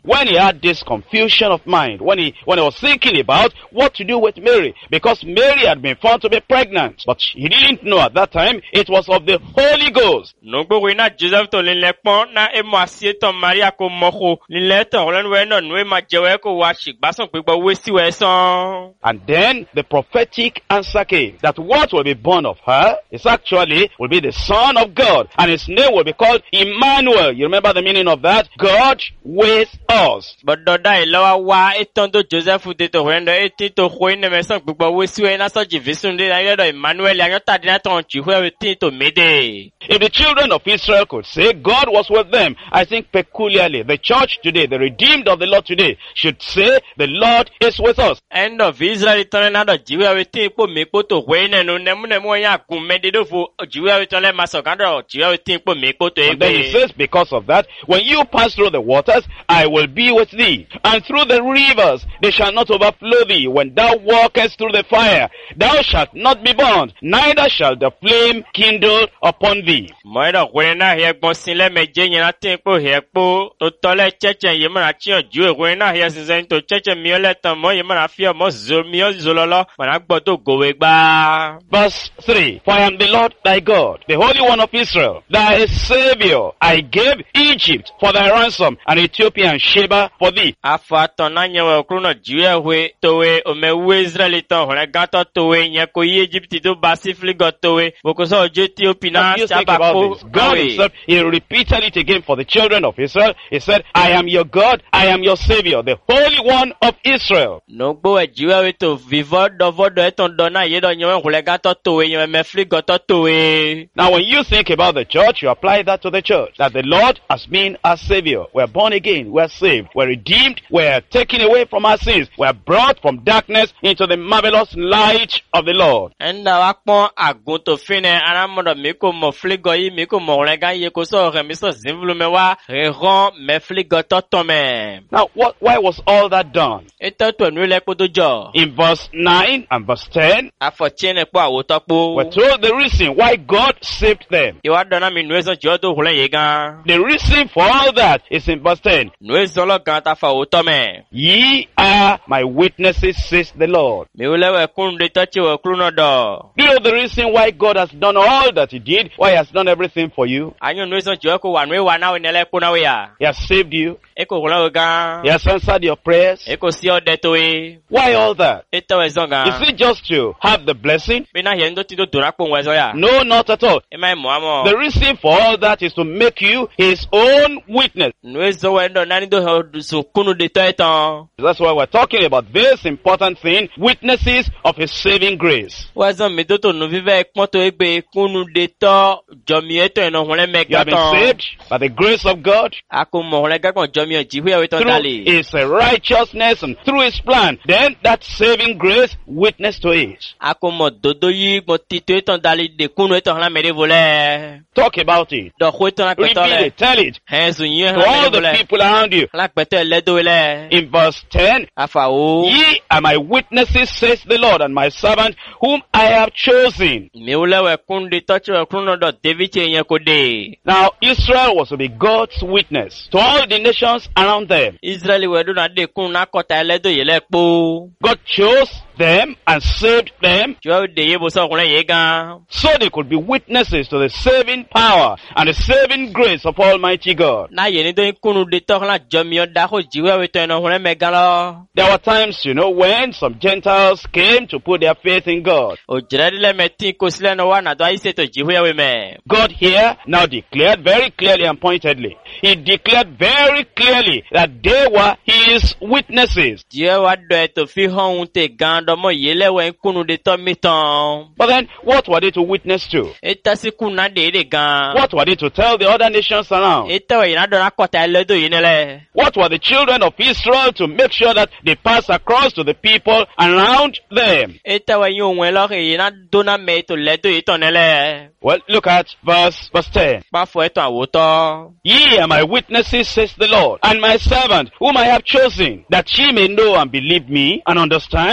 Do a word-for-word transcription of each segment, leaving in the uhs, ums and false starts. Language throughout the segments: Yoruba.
when he had this confusion of mind, when he, when he was thinking about what to do with Mary, because Mary had been found to be pregnant, but he didn't know at that time it was of the Holy Ghost. Nogbo wena Joseph to linle pon na e mo asie to Maria ko moko linle to len we no nwe ma jewe ko wa shigbason pe gbo we si we son. And then the prophetic answer came that what will be born of her is actually will be the Son of God, and his name will be called Emmanuel. You remember the meaning of that? God with us. But doda ilawa wa etondo Joseph de to wendo eti to khoine me son pe gbo we si we na so jivisunde na yedo Emmanuel ya ta de na ton chi we eti to mede. If the children of Israel could say God was with them, I think peculiarly the church today, the redeemed of the Lord today, should say the Lord is with us. End of Israel turn na do jiwe we ti po me po to wene no nemu nemu ya kun me de do fo jiwe we turn ma so kan do jiwe we ti po me po to And then he says, because of that, when you pass through the waters, I will be with thee. And through the rivers, they shall not overflow thee. When thou walkest through the fire, thou shalt not be burned, neither shall the flame kindle upon thee. Moida wena he gbon sinle meje yin na tin po he po to tole cheche ye ma chi oju e wena he sinse to cheche mi ole tan mo ye ma fi mo zo mi o zololo ma gbo to gowe gba. Verse three, for I am the Lord thy God, the Holy One of Israel, thy Savior. I gave Egypt for thy ransom, and Ethiopia and Sheba for thee. Afa ton na nyewe okruno jiwe we towe o me we Israel ton hore gato towe nye ko Egypt to basifli go towe boko so oju Ethiopia na about this. God himself, he repeated it again for the children of Israel. He said, I am your God, I am your Savior, the Holy One of Israel. Nogbo ejiwe we to vivo dovo do eton dona yedo nyewe hulega to towe nyewe mefli go to towe. Now when you think about the church, you apply that to the church. That the Lord has been our Savior. We're born again, we're saved, we're redeemed, we're taken away from our sins, we're brought from darkness into the marvelous light of the Lord. Enda wakpon agun to fine anamodo miko mo fligo yi miko mo rega ye ko so re mi so zinvulu me wa reron me fligo to me. Now what why was all that done? Eto to nu le podo jo. In verse nine and verse ten, afo chene po awoto po. we're told the reason why God saved them. Iwa dona mi nu so jo to hule ye gan. The reason for all that is in verse ten. Nu so lo gan ta fa awoto me. Ye are my witnesses, says the Lord. Mi ule we kun de touch we kruno do. Do you know the reason why God has done all that he did? Why he has done everything for you? Anyo nu so jo ko wa nu wa na we nele ko na we ya. He has saved you. Eko hule gan. He has answered your prayers. Eko si o de to we. Why all that? Eto we zo gan. Is it just to have the blessing? Bi na ye ndo ti do dora po we zo ya. No, not at all. E mai mo amo. The reason for all that is to make you his own witness. Nu so we ndo nani do so kunu de to etan. That's why we're talking about this important thing, witnesses of his saving grace. Wazan mi do to nu vive pon to egbe kunu de to jomi eto eno hole me You have been saved by the grace of God. Ako mo hole gagbon jomi o jiwe we to Through dali. his uh, righteousness and through his plan. Then that saving grace witness to it. Ako mo dodo yi mo tito eto dali de kunu eto hole me de vole. Talk about it. Do ko eto na Repeat petole. it. Tell it Hensu yin to hole all me de the vole. people around you. La pete le do le. In verse ten, Afa o. ye are my witnesses, says the Lord, and my servant whom I have chosen. Mi ule we kun de touch we kunu do David yen ko de. Now Israel was to be God's witness to all the nations around them. Israeli we do na de kun na kota le do yele po. God chose them and saved them Jo de ye bo so hole ye gan. so they could be witnesses to the saving power and the saving grace of Almighty God. Na ye ni do kunu de to la jomi o da ko jiwe we to eno hole me gan lo. There were times, you know, when some Gentiles came to put their faith in God. O jiradi le metin ko sile no wa na do ise to jiwe we me. God here now declared very clearly and pointedly. He declared very clearly that they were his witnesses. Jiwe wa do e to fi hon te gan do mo yele we kunu de to mi ton. But then, what were they to witness to? Eta si kun na de de gan. What were they to tell the other nations around? Eta we na do na kota le do yin le. What were the children of Israel to make sure that they pass across to the people around them? Eta we yon we lo ke na do na me to le do iton le. Well, look at verse, verse ten. Pa fo eto awoto. Ye are my witnesses, says the Lord, and my servant, whom I have chosen, that ye may know and believe me, and understand that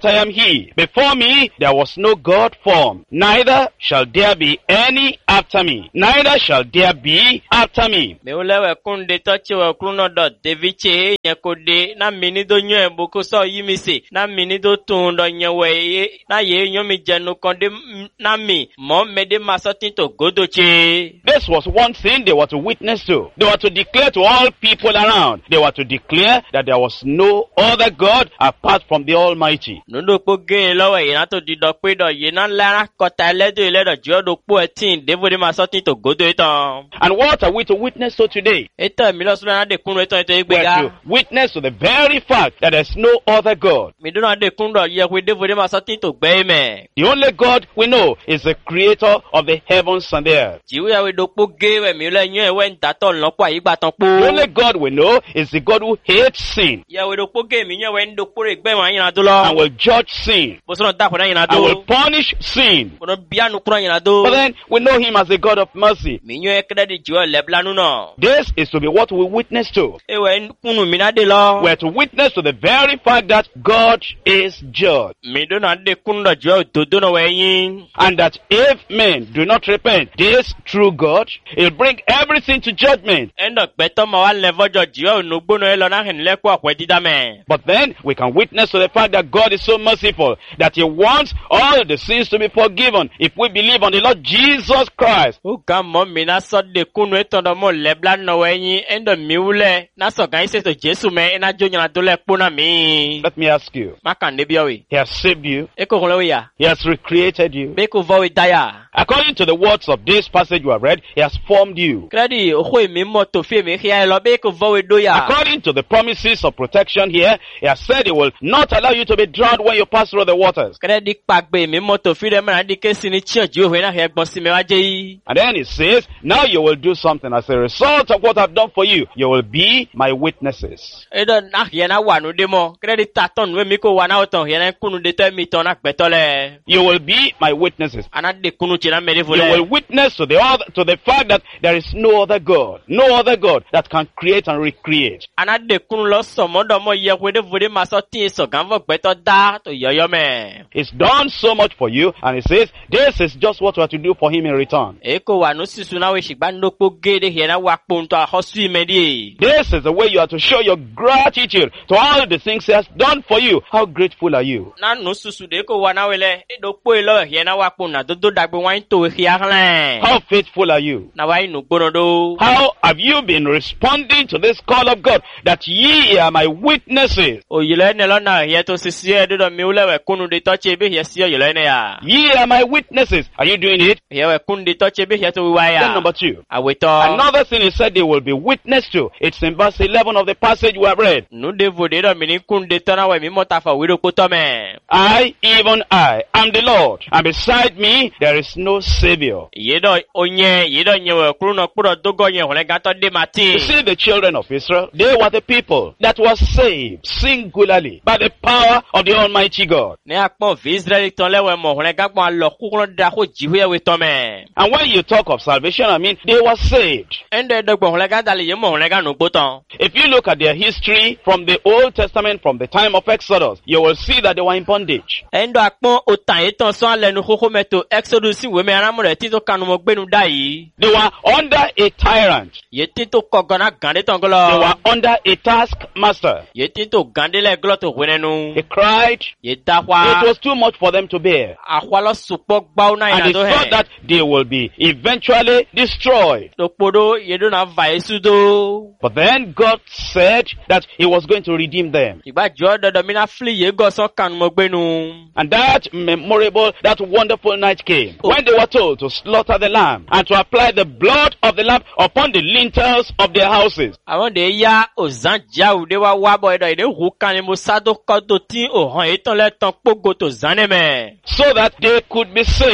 I am he. Before me there was no God formed, neither shall there be any after me. Neither shall there be after me. Me ulewe kunde tochi we kruno do deviche nye kode na mini do nye boko so yimise na mini do tundo nye we na ye nyomi jenu konde na mi mo mede masotin to godoche. This was one thing they were to witness to. They were to declare to all people around. They were to declare that there was no other God apart from the Almighty. Nundo po ge lowe ina to di do pe do ye na lara kota ledo ile do jo do po etin devode masotin to godo etan. And what are we to witness to today? Etan mi lo so na de kunu etan etan We are egbega. to witness to the very fact that there is no other God. Mi do na de kunu do ye we devode masotin to gbe me. The only God we know is the creator of the heavens and the earth. Jiwe ya we do po ge we mi le nyen we nda to nlo po ayigba tan po. The only God we know is the God who hates sin Ya we do po ge mi nyen we ndo po re gbe wa yin na do lo. and will judge sin Bo so na da ko na yin na and will do. punish sin. Bo no bia nu kuro yin na do. But then we know him as the God of mercy. Mi nyen kede di jiwe le blanu no. This is to be what we witness to. E we kunu mi na de lo. We're to witness to the very fact that God is judge, Mi do na de kunu do jiwe dodo no we yin. and that if men do not repent, this true God, he'll bring everything to judgment. Endo gbeto ma wa le vojo jiwe no gbo no e lo na hen le ko akwe dida me. But then we can witness to the fact that God is so merciful that he wants all the sins to be forgiven if we believe on the Lord Jesus Christ. O ga mo mi na so de kunu eton do mo le bla no we yin endo mi wule na so gan se to Jesu me e na jo yin na do le po na mi. Let me ask you, Ma kan de bi o we. he has saved you, E ko lo we ya. he has recreated you. Be ko vo we daya. According to the words of this passage you have read, he has formed you. Kredi o ko mi mo to fi mi hia lo be ko vo we do ya. According to the promises of protection here, he has said he will not allow you to be drowned when you pass through the waters. Kredi pagbe mi mo to fi de ma di ke sini chi oju we na he gbon si mi wa je yi. And then he says, now you will do something as a result of what I've done for you. You will be my witnesses. E do na he na wa nu de mo. Kredi ta ton we mi ko wa na o ton he na kunu de te mi ton na gbeto le. You will be my witnesses. Ana de kunu chi na me de vo You will le. witness to the other, to the fact that there is no other God, no other God that can create and recreate. Ana de kunu lo so mo do mo ye we de vo de ma so tin so gan vo gbeto da to yoyo me. He's done so much for you, and he says, this is just what we are to do for him in return. E ko wa nu sisu na we shigba no po ge de he na wa po nto a hosu me di. This is the way you are to show your gratitude to all the things he has done for you. How grateful are you? Na nu susu de ko wa na we le e do po e lo he na wa po na do do dagbe wa to we hia han. How faithful are you? Na wa inu gbono do. How have you been responding to this call of God that ye are my witnesses? O yele ne lo na he to sisi e do do mi ule we kunu de toche be he si o yele ne ya. Ye are my witnesses. Are you doing it? He we kunu de toche be he to we wa Then ya. number two. Aweto. Another thing he said they will be witness to. It's in verse eleven of the passage we have read. Nu de vo de do mi ni kunu de tona we mi mo ta fa we do ko to me. I, even I, am the Lord, and beside me there is no Savior. Ye do onye ye do nye we kunu no kuro do go nye hole ga to de mati. You see, the children of Israel, they were the people that were saved singularly by the power of the Almighty God. Ne akpon vi Israel ton le we mo hole ga pon lo ku da ko jiwe we to me. And when you talk of salvation, I mean, they were saved. Ende do gbo hole ga dali ye mo hole ga no gbo ton. If you look at their history from the Old Testament, from the time of Exodus, you will see that they were in bondage. Endo akpon o tan e ton so ale nu koko meto Exodus we me ara mo re ti to kanu mo gbenu da yi. They were under a tyrant. Ye ti to kogona gande ton They glo. were under a taskmaster. Ye ti to gande le glo to wenenu. He cried. Ye da It hwa. was too much for them to bear. Ahwa lo supo gba una And ina they do thought he. that they will be eventually destroyed. To podo ye do na va esu do. But then God said that he was going to redeem them. Igba jo do do mi na fli ye go so kanu mo gbenu. And that memorable, that wonderful night came when they were told to slaughter the lamb and to apply the blood of the lamb upon the lintels of their houses. Àwọn de ya ozan ja u de wa wa boy do ide hu kan ni mo sado ko do tin o han etan le tan pogo to zane me. So that they could be saved.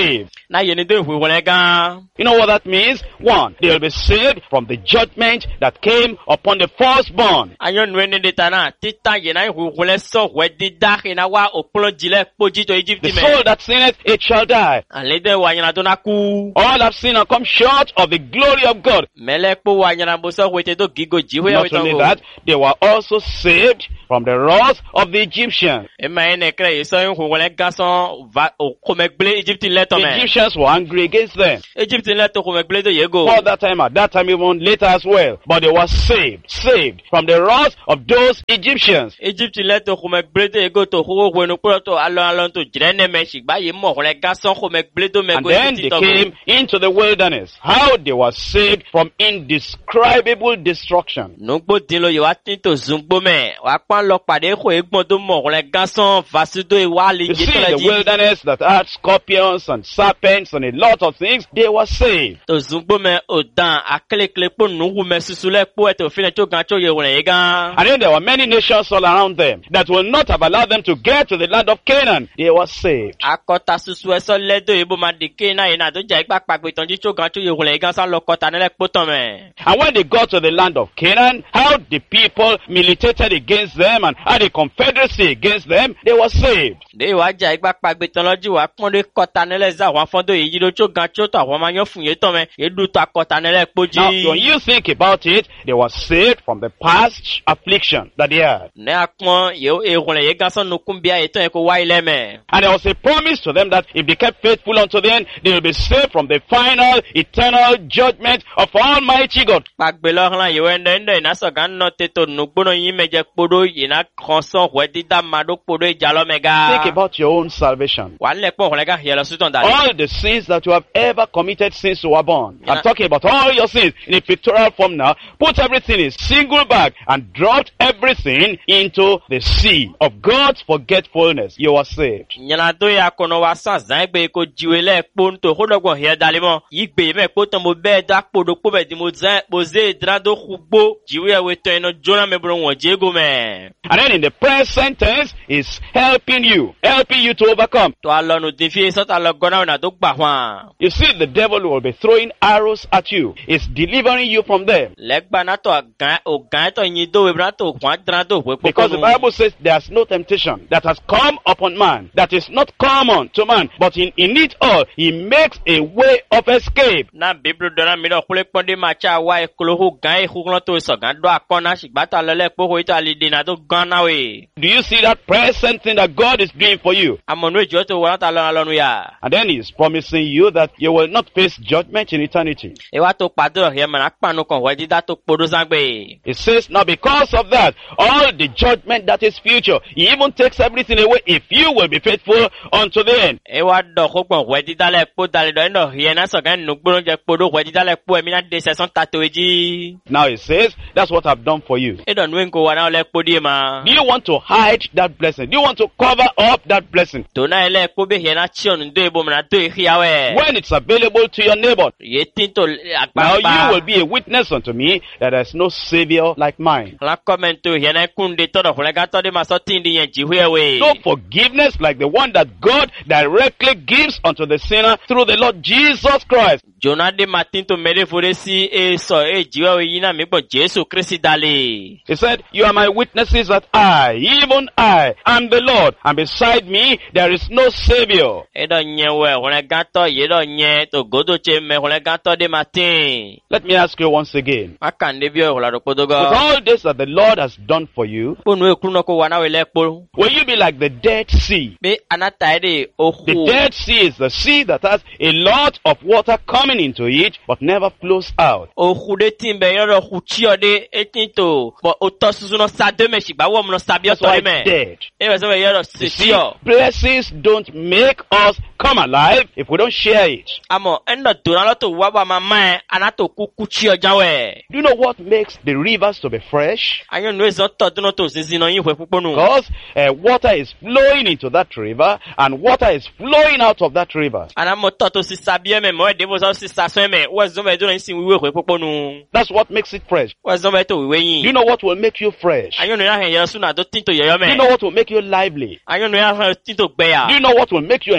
Na yeni do hu wole gan. You know what that means? One, they will be saved from the judgment that came upon the firstborn. Ayo nwe ne detana tita yena hu wole so we dida na wa opolo jile poji to Egypt The me. soul that sinneth, it shall die. Alede wa yana do na ku. All have sinned and come short of the glory of God. Mele po wa yana bo so wete do gigo jiwe ya Not only that, they were also saved from the wrath of the Egyptians. Ema ene kre iso hu wole gason va o komegble Egypt leto The me. Egyptians were angry against them. Egypt leto komegble do yego. For that time, at that time, even later as well. But they were saved, saved from the wrath of those Egyptians. Egypt leto komegble do yego to hu wenu pro to alon alon to jrene me shigba ye mo wole gason komegble do me And go then they came into the wilderness. How they were saved from indescribable destruction. Nugbo dilo yo atin to zungbo me wa pan lo pade ko egbon to mo wole gason vasudo e wa le You je see, to la the ji wilderness that had scorpions and serpents and a lot of things, they were saved. to zungbo me odan akelekele po nuwu me susule po e to fine to gan cho ye wole ye gan. And then there were many nations all around them that will not have allowed them to get to the land of Canaan. They were saved. Akota susu eso ledo ebo ma de ke na ina do ja igba pagbe ton ji cho gan cho ye wole ye gan san lo kota nele poton me. And when they got to the land of Canaan, how the people militated against them and how the confederacy against them, they were saved. De wa ja igba pagbe ton loji wa pon de kota nele za wa fon do yi do cho gan cho to awon ma yan fun ye ton me ye du to akota nele poji. Now, when you think about it, they were saved from the past affliction that they had. Ne akpon ye e wole ye gan san no kumbia e ton e ko wa ile me. And there was a promise to them that if they kept faithful unto the end, they will be saved from the final, eternal judgment of Almighty God. Pagbe lo hlan ye wende nde na so gan no te to no gbono yin meje podo ye na konson we dida mado podo e jalo mega. Think about your own salvation. Wa le po wole ga ye lo suton dale. All the sins that you have ever committed since you were born. Yeah. I'm talking about all your sins in a pictorial form now. Put everything in single bag and dropped everything into the sea of God's forgetfulness. You are saved. Nyana do ya kono wa san zan gbe ko jiwe le po nto hodogbon he dale mo. Igbe me po ton mo be da podo po be di mo zan bo ze dra do khugbo jiwe we to eno jona me bro won jego me. And then in the present tense is helping you, helping you to overcome. To alonu defie so ta lo gona na do gba hwan. You see, the devil will be throwing arrows at you. It's delivering you from them. Legba na to gan o gan to yin do we bra to hwan dra do we po. Because the Bible says there's no temptation that has come upon man that is not common to man, but in, in it all, he makes a way of escape. Na Bible dona mi do kule ponde ma cha wa e klo ho gan e hu to so gan do akona shigba ta lo le po ho ita li de na do gan na we. Do you see that present thing that God is doing for you? Amonu ejo to wa ta lo alonu ya. And then he's promising you that you will not face judgment in eternity. E wa to padro he ma na panu kan we dida to podo sangbe. It says, now because of that, all the judgment that is future, he even takes everything away if you will be faithful unto the end. E wa do ko gbon we dida le po dale do no he na so gan nu gboro je podo we dida le po emi na de seson tato eji. Now it says, that's what I've done for you. E don wen ko wa na le podi ma. Do you want to hide that blessing? Do you want to cover up that blessing? To na ele ko be he na chion do e bo na do e hia we. When it's available to your neighbor. Ye tin to Now agba. you will be a witness unto me that there's no savior like mine. La comment to he na kunde to do le ga to de ma so tin di yen ji hwe we. No forgiveness like the one that God directly gives unto the sinner through the Lord Jesus Christ. Jonah de Martin to mere fore si e so e jiwa we yina mi bo Jesu Christ dale. He said, you are my witnesses that I, even I, am the Lord, and beside me there is no savior. E do nye we hone gato ye do nye to godo che me hone gato de Martin. Let me ask you once again. Aka ne bi o la do With podogo. all this that the Lord has done for you, Ponu e kunu ko wana we le po. will you be like the Dead Sea? Be anata de ohu. The Dead Sea is the sea that has a lot of water coming into it, but never flows out. Ohu de timbe yo do hu chi o de etinto. Bo o to susu no sa de me shigba wo mo no sabi o That's to why de me. it's dead. E we so we yo do You si see, o. blessings don't make us come alive if we don't share it. Amo endo dona lo to wa wa mama anato kuku chi o jawe. Do you know what makes the rivers to be fresh? Ayon no ezo to duno to zinzin no yin hwe puponu. Because uh, water is flowing into that river and water is flowing out of that river. Ana mo to to si sabie me mo e de mo so si saso me wo zo me do no sin wiwe hwe puponu. That's what makes it fresh. Wo zo me to wiwe Do you yin. know what will make you fresh? Ayon no ya hen yesu na do tinto yoyo Do you me. know what will make you lively? Ayon no ya hen tinto gbe Do ya. you know what will make you enjoy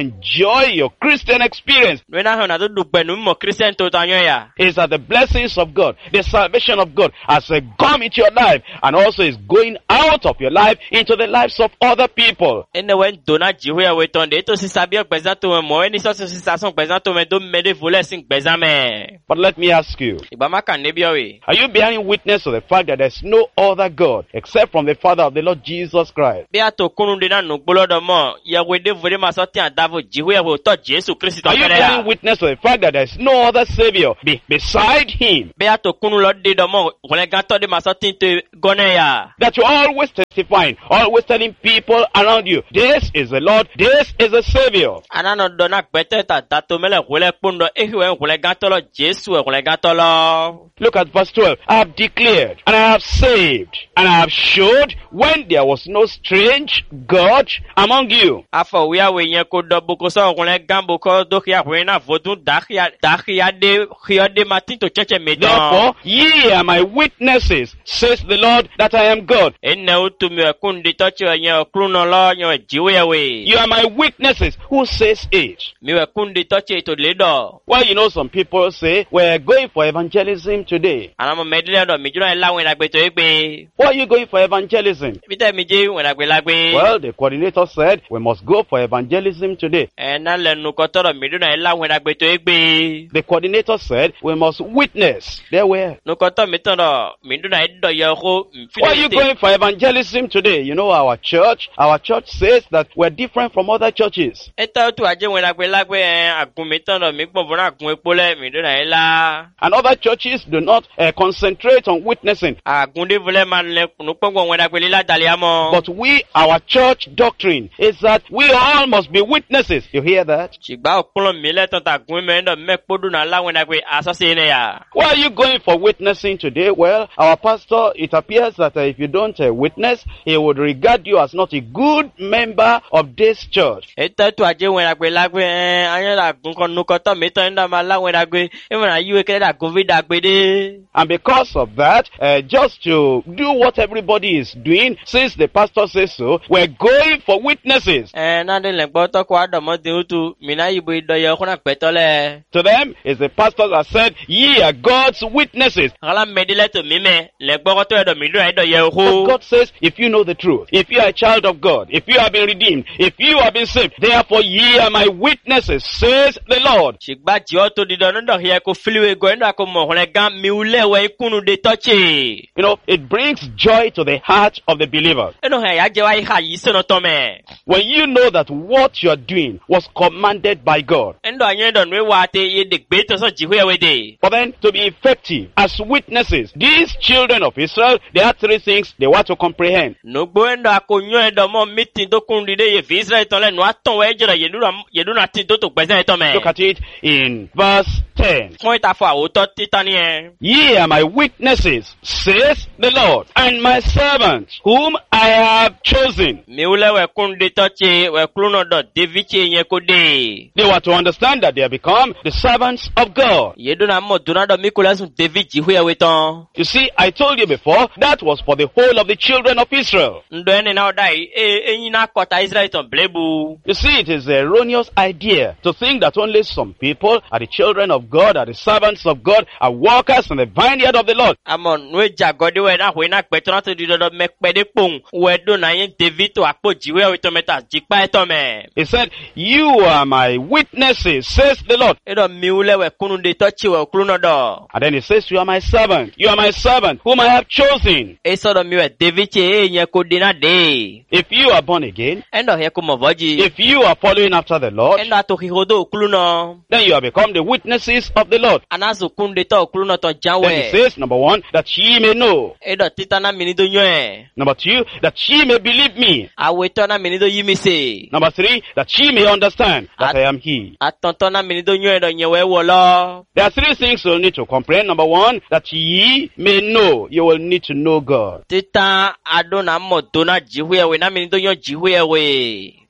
enjoy your Christian experience Wena hona to dubenu mo Christian to tanyo ya. is that the blessings of God, the salvation of God has uh, come into your life and also is going out of your life into the lives of other people. Ene wen dona jiwe ya wetonde to si sabi gbeza to mo eni so si sason gbeza to me do me de vole sin gbeza me. But let me ask you, Iba maka ne bia we. are you bearing witness to the fact that there's no other God except from the Father of the Lord Jesus Christ? Bia to kunu de na no gbolodo mo ya we de vole ma so ti adavo jiwe ya we to Jesu Kristo Are you kere bearing ya. witness to the fact that there's no other Savior be, beside Him? Bia to kunu lo de do mo wole gan to de ma so ti to gone ya. That you're always testifying, always telling people around you, this is the Lord, this is the Savior. Anano dona gbete ta dato mele wole kpundo ehiwe wole gan to lo Jesu wole gan to lo. Look at verse twelve. I have declared, and I have saved, and I have showed when there was no strange God among you. Afọ wia we yen ko do boko so wole gan boko do kia wena vodun dakhia dakhia de khia de matin to cheche me don. Therefore, ye are my witnesses, says the Lord, that I am God. Enne utu mi kundi to che yen kluno lo yen jiwe we. You are my witnesses. Who says it? Mi we kundi to che to ledo. Well, you know, some people say, we're going for evangelism today. Anamo medile do mi jura la wena gbe to egbe. Why are you going for evangelism? Bite mi je wena gbe la gbe. Well, the coordinator said, we must go for evangelism today. Ena le nu ko to do mi duna la wena gbe to egbe. The coordinator said, we must witness. There were. Nu ko to mi to do mi duna do ye ho. Why are you going for evangelism today? You know, our church, our church says that we're different from other churches. Eta tu aje wena gbe la gbe agun mi to do mi gbo bona agun epo le mi duna la. And other churches do not uh, concentrate on witnessing. Agun de vole man le nu pongwo wena gbe la dali amo. But we, our church doctrine is that we all must be witnesses. You hear that? Chigba okpolo mi le ton ta gun me ndo me podu na la wena gbe asase ne ya. Why are you going for witnessing today? Well, our pastor, it appears that uh, if you don't uh, witness, he would regard you as not a good member of this church. Eta tu aje wena gbe la gbe eh anya la gun kon nu ko to mi to nda ma la wena gbe e mo na yiwe kele da covid da gbe de. And because of that, uh, just to do what everybody is doing, since the pastor says so, we're going for witnesses. Eh na de le gbo to ko adomo de utu mi na yibo do ye ko na pe to le. To them, is the pastors that said, ye are God's witnesses. Ala medile to mi me le gbo ko to do mi do do ye But ho. God says, if you know the truth, if you are a child of God, if you have been redeemed, if you have been saved, therefore ye are my witnesses, says the Lord. Chigba ji o to di do ndo ye ko fliwe go ndo ko mo hole gan mi ule we kunu de toche. You know, it brings joy to the heart of the believer. Eno he ya je wa ha yi se no to me. When you know that what you are doing was commanded by God. Ndo anye do nwe wa te ye de gbe to so ji ho we de. For them to be effective as witnesses, these children of Israel, there are three things they want to comprehend. No gbo ndo akonyo e do mo meeting do kun de ye fi Israel ton le no aton we jira ye dura ye dura tin do to gbese to me. Look at it in verse ten. Fún ìtafọ̀ àwòtọ́ títà ní ẹ. Ye are my witnesses, says the Lord, and my servants, whom I have chosen. Mi wúlẹ̀ wẹ̀kún de tọ́tse wẹ̀kún náà dọ̀ Davidce yẹn kó dé. They were to understand that they have become the servants of God. Yédúnà mọ̀ dúnà dọ̀ mí kò lẹ́sùn David jí húyẹ̀wé tán. You see, I told you before, that was for the whole of the children of Israel. Ndọ̀ ẹni náà dá yìí, eyín náà kọta Israẹli tán blébu. You see, it is an erroneous idea to think that only some people are the children of God, are the servants of God, are workers in the vineyard of the Lord. Àmọ̀ nù ìjà gọ́dí wẹ̀ náà wẹ̀ náà pẹ̀tọ́ náà tó di dọ́dọ̀ mẹ́pẹ́dé pòun. Wẹ̀ dùnà yín David tó àpò jíwé ìtọ́ mẹ́ta jípa ẹ̀tọ́ mẹ́. He said, you are my witnesses, says the Lord. Ẹ̀dọ̀ mi wúlẹ̀ wẹ̀kún de tọ́tse wẹ̀kún náà dọ̀. And then he says, you are my servant. You are my servant, whom I have chosen. Ẹ sọ̀dọ̀ mi wẹ̀ Davidce yẹn kó dé náà dé. If you are born again, Ẹ̀dọ̀ yẹ kó mọ̀ vọ́jì. if you are following after the Lord, Ẹ̀dọ̀ àtòkìhodó òkúlù náà. then you have become the witnesses of the Lord. Anazo kunde to okulu to Then he jawe. says, number one, that ye may know. Edo titana minido nyoe. Number two, that ye may believe me. Awetona minido yimise. Number three, that ye may understand that I am He. Atontona minido nyoe do nyewe wolo. There are three things you'll need to comprehend. Number one, that ye may know. You will need to know God. Tita adona modona jihuyewe na minido nyo jihuyewe.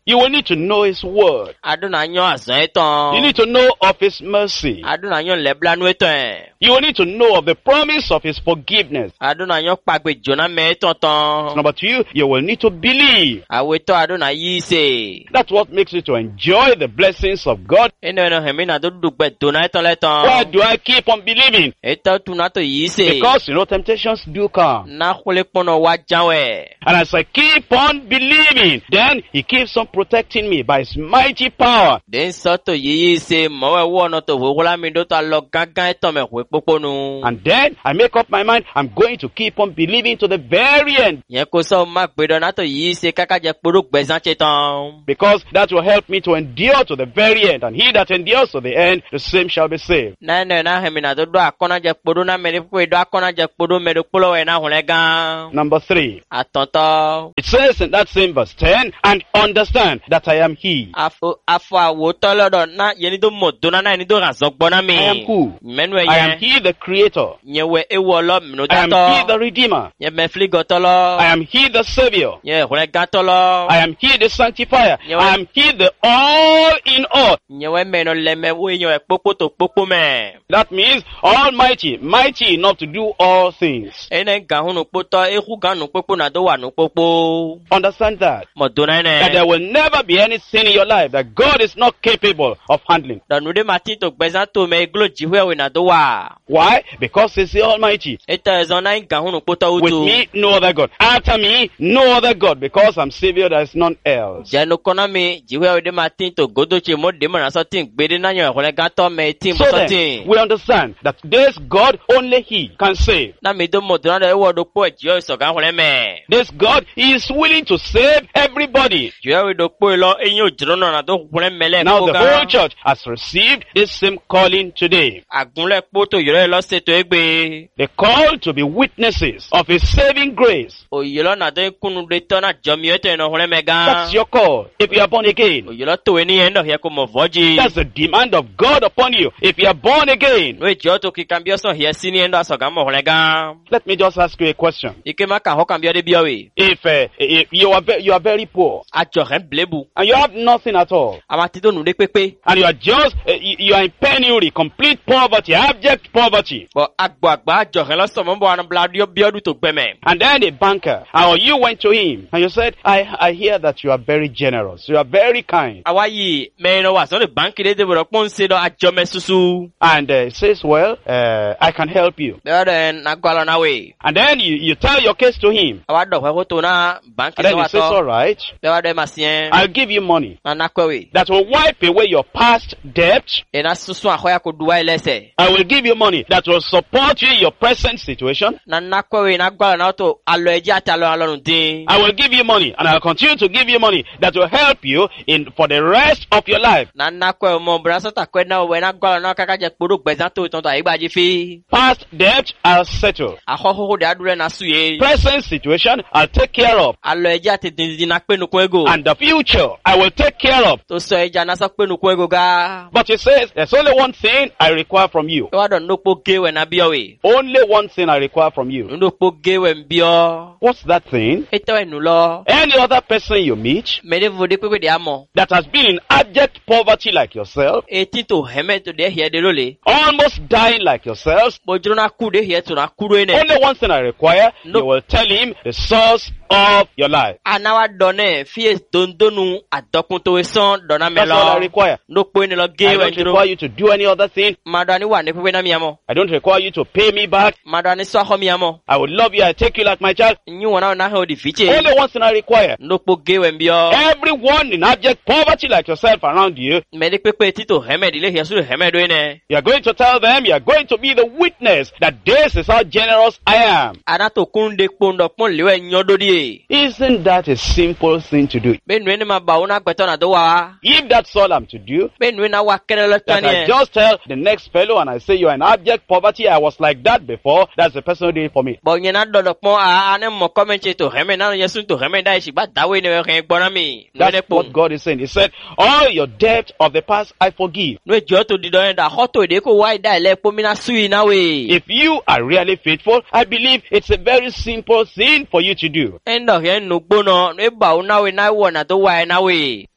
You will need to know His word. Aduna nyo azan etan. You need to know of His mercy. Aduna nyo leblanu etan. You will need to know of the promise of His forgiveness. Aduna nyo pagbe jona me etan tan. Number two, you will need to believe. Aweto aduna yi se. That's what makes you to enjoy the blessings of God. Eno eno hemi na do dugbe dona etan letan. Why do I keep on believing? Etan tuna to yi se. Because, you know, temptations do come. Na khule pono wa janwe. And as I keep on believing, then He keeps on protecting me by His mighty power. Den soto yi se mowe wo no to wola mi do ta lo gangan etan me hwe poponu. And then I make up my mind, I'm going to keep on believing to the very end. Yen ko so ma gbedo na to yi se kaka je poro gbezan chetan. Because that will help me to endure to the very end. And he that endures to the end, the same shall be saved. Na na na hemi na do do akona je poro na me ko do akona je poro me do polo we na hule gan. Number three. Atonto. It says in that same verse ten, and understand that I am He. Afo afo awo tolodo na yeni do modona na yeni do razogbo na mi. I am who? Menu e I am yen. He the Creator. Yewe ewo lo minu I am He dato. the Redeemer. Ye me fli gotolo. I am He the Savior. Ye hule gantolo. I am He the Sanctifier. Yeah. I am He the all in all. Yewe meno leme we yewe popo to popo me. That means Almighty, mighty enough to do all things. Ene gahunu poto ehu ganu popo na do wa nu popo. Understand that. Modona That there ne. will never be any sin in your life that God is not capable of handling. Da nude mati to gbezan to me glo jiwe we na do wa. Why? Because He's the Almighty. Eta ezona gahunu poto With utu. me, no other God. After me, no other God. Because I'm Savior, there is none else. Jeno kona mi jiwe we de mati to godo che mo de na so tin gbede na yo hule ganto me tin mo So so then, tin. we understand that this God, only He can save. Na mi do modona de wo do po jiwe so gan hule me. This God, He is willing to save everybody. Jiwe we do po lo eyin ojiro na do hule mele Now ko the gan. whole church has received this same calling today. Agunle po to yore lo se to egbe. The call to be witnesses of His saving grace. Oyilo na do kunu de to na jomi ete no hule me That's gan. your call if you are born again. Oyilo to eni endo he ko mo voji. That's the demand of God upon you if you are born again. We jo to ki kambio so he sini endo so gan mo hule gan. Let me just ask you a question. Ike ma ka ho kambio de biawe. If, uh, if you are ve- you are very poor Ajo re blebu. and you have nothing at all, Amati do nu de pepe. and you are just uh, you, you are in penury, complete poverty, abject poverty, Bo agbo agba ajo re lo so mo bo an bladio biodu to gbeme. and then a banker, or you went to him and you said, I I hear that you are very generous, you are very kind, Awayi me no wa so de banki de de bro pon se do ajo me susu. and uh, says, well, uh, I can help you, Be den na gwalo na we. and then you, you tell your case to him, Awa do ho to na banki and then so he wa says, all to. right, Be wa de masien. I'll give you money Na na kwewe. that will wipe away your past debt. E na susu ahoya ko duwa ilese. I will give you money that will support you in your present situation. Na na kwewe na gwalo na to alo eji ati alo alo nu din. I will give you money, and I'll continue to give you money that will help you in for the rest of your life. Na na kwewe mo bra so ta kwe na we na gwalo na kaka je kporo gbezan to ton to aigbaji fi. Past debt, I'll settle. Ahohoho de adure na suye. Present situation, I'll take care of. Alo eji ati din din na pe nu kwego. And the future, I will take care of. To so eja na so pe nu kwego ga. But he says, there's only one thing I require from you. E wa do no po gewe na biowe. Only one thing I require from you. No po gewe mbio. What's that thing? E to enu lo. Any other person you meet Me de vode pepe de amo. that has been in abject poverty like yourself, E ti to heme to de here de lole. almost dying like yourselves, Bojuro na ku de here to na kuro ene. only one thing I require, No. you will tell him the source of your life. Anawa done fie dondonu adokun to son dona That's all I melo. require. No po ene lo I gewe don't ndro. require you to do any other thing. Madani wa ne pepe na mi amo. I don't require you to pay me back. Madani so ho mi amo. I will love you. I take you like my child. Nyu wana na ho di fiche. Only one thing I require. No po gewe mbio. Everyone in abject poverty like yourself around you, Me de pepe ti to heme di le here so heme do ene. you are going to tell them, you are going to be the witness that this is how generous I am. Ana to kunde pondo pon lewe nyodo di. Isn't that a simple thing to do? Be nu ne ma ba una gbeto na do wa. If that's all I'm to do, Be nu na wa kere lo that tani I e. just tell the next fellow and I say you are in abject poverty, I was like that before, that's the person who did it for me. Bo nyena do do pon a ane mo comment to heme na yesu to heme dai shi ba dawe ne we gbona mi. Nu ne That's pon. what God is saying. He said, all your debt of the past I forgive. No jo to di do da hoto de ko wa da le po mi na sui na we. If you are really faithful, I believe it's a very simple thing for you to do. Endo he no gbono e ba una we na wo na do wa na we.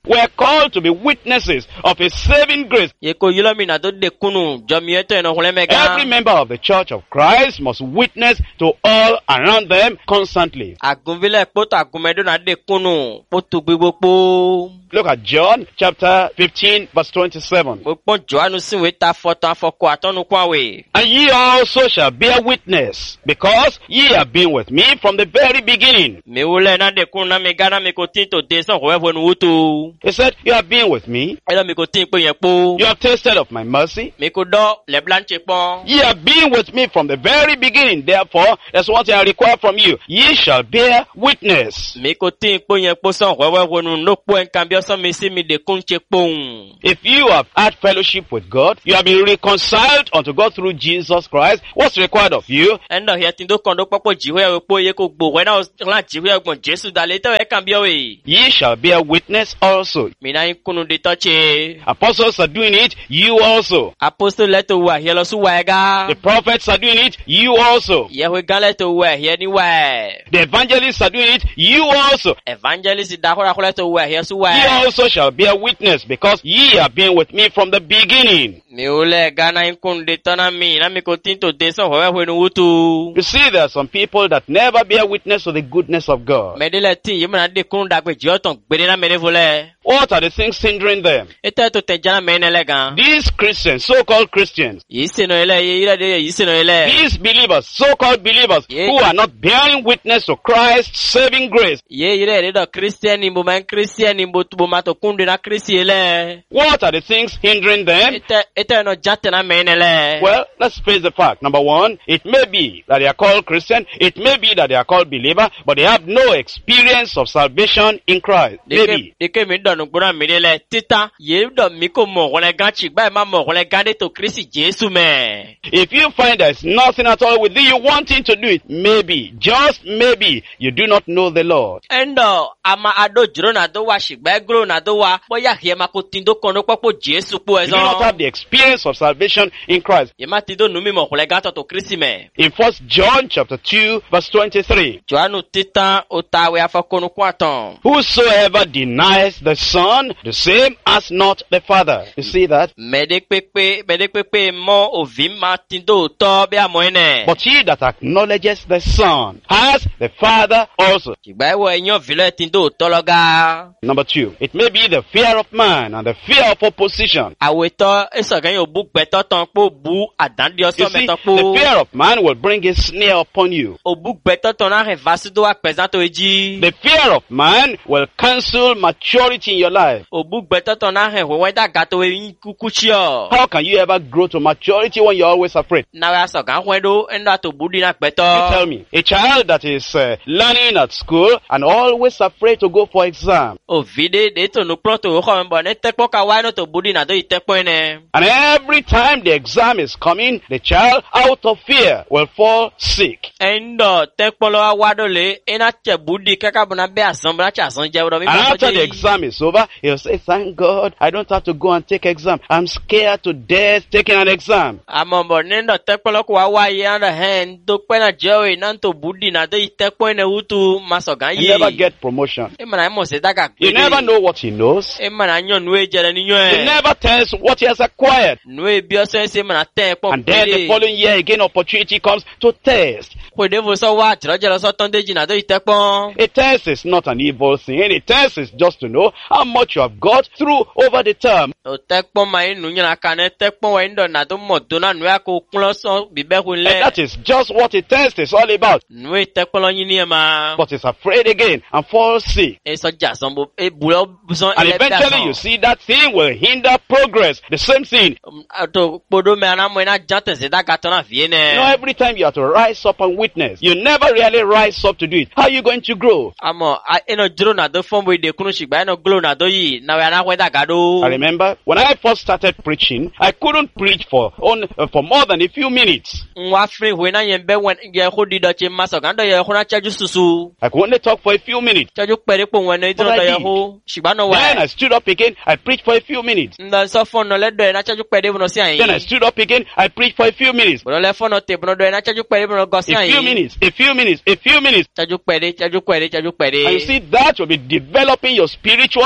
We're called to be witnesses of His saving grace. Ye ko yilo mi na do de kunu jomi eto eno hule mega. Every member of the Church of Christ must witness to all around them constantly. Agunvile poto agumedo na de kunu poto gbigbo po. Look at John chapter fifteen verse twenty-seven. Opo Johanu sinwe ta foto afoko atonu kwawe. And ye also shall bear witness, because ye have been with me from the very beginning. Me wule na de kunu na me gana me ko tin to de so ho nu wutu. He said, you have been with me. Elo me ko tin pe yen po. You have tasted of my mercy. Me ko do le blanche pon. Ye have been with me from the very beginning. Therefore, that's what I require from you. Ye shall bear witness. Me ko tin pe yen po so ho nu no po en cambio so me si mi de kunche pon. If you have had fellowship with God, you have been reconciled unto God through Jesus Christ, what's required of you? Endo here tindo kondo popo jiwe we po ye ko gbo we na la jiwe ogbon Jesu da le te e cambio we. Ye shall bear witness also. Me na kunu de toche. Apostles are doing it, you also. Apostle leto wa here lo su wa ga. The prophets are doing it, you also. Ye we ga leto wa here ni wa. The evangelists are doing it, you also. Evangelist da hora leto wa here su wa. Ye also shall bear witness, because ye have been with me from the beginning. Me ole ga na kunu de tona mi na mi ko tinto de so ho we nu wutu. You see, there are some people that never bear witness to the goodness of God. Me de le tin ye na de kunu da pe joton gbede na me de vole. What are the things hindering them? Ete to te jana me ne le gan. These Christians, so-called Christians, Yise no ele ye ira de yise no ele. these believers, so-called believers, Yeah. who are not bearing witness to Christ's saving grace, Ye ira de do Christian imbo man Christian imbo tubo mato kunde na Christi ele. what are the things hindering them? Ete ete no jate na me ne le. Well, let's face the fact. Number one, it may be that they are called Christian, it may be that they are called believer, but they have no experience of salvation in Christ. Maybe. De ke mi do no gbona mi de le tita ye do mi ko mo wole gan chi gba ma mo wole gan de to Christi Jesu me. If you find there's nothing at all with you, you wanting to do it, maybe, just maybe, you do not know the Lord. Endo ama ado jiro na do wa shigba gro na do wa boya hie ma ko tindo kono popo Jesu po You do not ezo. have the experience of salvation in Christ. Ye ma tindo no mi mo wole gan to Christi me. In First John chapter two, verse twenty-three, Joanu tita otawe afakonu kwaton. whosoever denies the Son, the same as not the Father. You see that? Mede pepe, mede pepe mo ovi ma tindo to be amoene. But he that acknowledges the Son has the Father also. Igba ewo enyo vile tindo to loga. Number two, it may be the fear of man and the fear of opposition. Aweto esogan yo bu gbeto ton po bu adandi You oso see, meto the po. fear of man will bring a snare upon you. Obu gbeto ton na revasido wa pesanto eji. The fear of man will cancel maturity in your life. Obu gbeto ton na he wewe da gato e kukuchio. How can you ever grow to maturity when you're always afraid? Na we asogan hwedo endo to budi na You gbeto. tell me, a child that is uh, learning at school and always afraid to go for exam, Ovide de to no pronto o ko mbo ne tekpo ka wa no to budi na do itekpo ene. and every time the exam is coming, the child, out of fear, will fall sick. Endo tekpolo awadole ena che budi kaka bona be asambra cha asanje wo mi And ba after the exam is over, he'll say, thank God, I don't have to go and take exam. I'm scared to death taking an exam. amombo nendo tekpolo ko wa ye anda hen do pena joy nanto budi na do itekpo ene utu masogan You yi. never get promotion. E mana mo se daga. You never know what he knows. E mana nyon we jere ni He nyon. never tells what he has acquired. Nwe bi oso se mana te po. And then the following year again, opportunity comes to test. Ko de vo so wa jero jero so tonde ji na do itekpo. A test is not an evil thing. A test is just to know how much you have got through over the term. O tekpo ma inu nyana kane tekpo we ndo na do mo do na nwe ko kunlo so bibe And hunle. that is just what a test is all about. Nwe tekpolo yin ni e ma. But he's afraid again and falls sick. E so jason bo e bulo buson And ele eventually you see that thing will hinder progress. The same thing. to podo me ana mo na jante se da gato na vie You know, ne. every time you have to rise up and witness, you never really rise up to do it. How are you going to grow? Amo a- eno juro na do fombo ide kunu shigba eno glo na do yi na we ana we da gado. I remember when I first started preaching, I couldn't preach for on, uh, for more than a few minutes. Nwa free we na yembe wen ye ho di do che maso gando ye ho na chaju susu. I could only talk for a few minutes. Chaju pere po wen e But do I ye did. ho shigba no Then I we. stood up again, I preached for a few minutes. Nda so fon no le do e na chaju pere bo no si Then I ayin. stood up again, I preached for a few minutes. Bo le fon no te bo no do e na chaju pere bo no go si A few ayin. minutes, a few minutes, a few minutes. Chaju pere, chaju pere, chaju And you pere. see, that will be developing your spiritual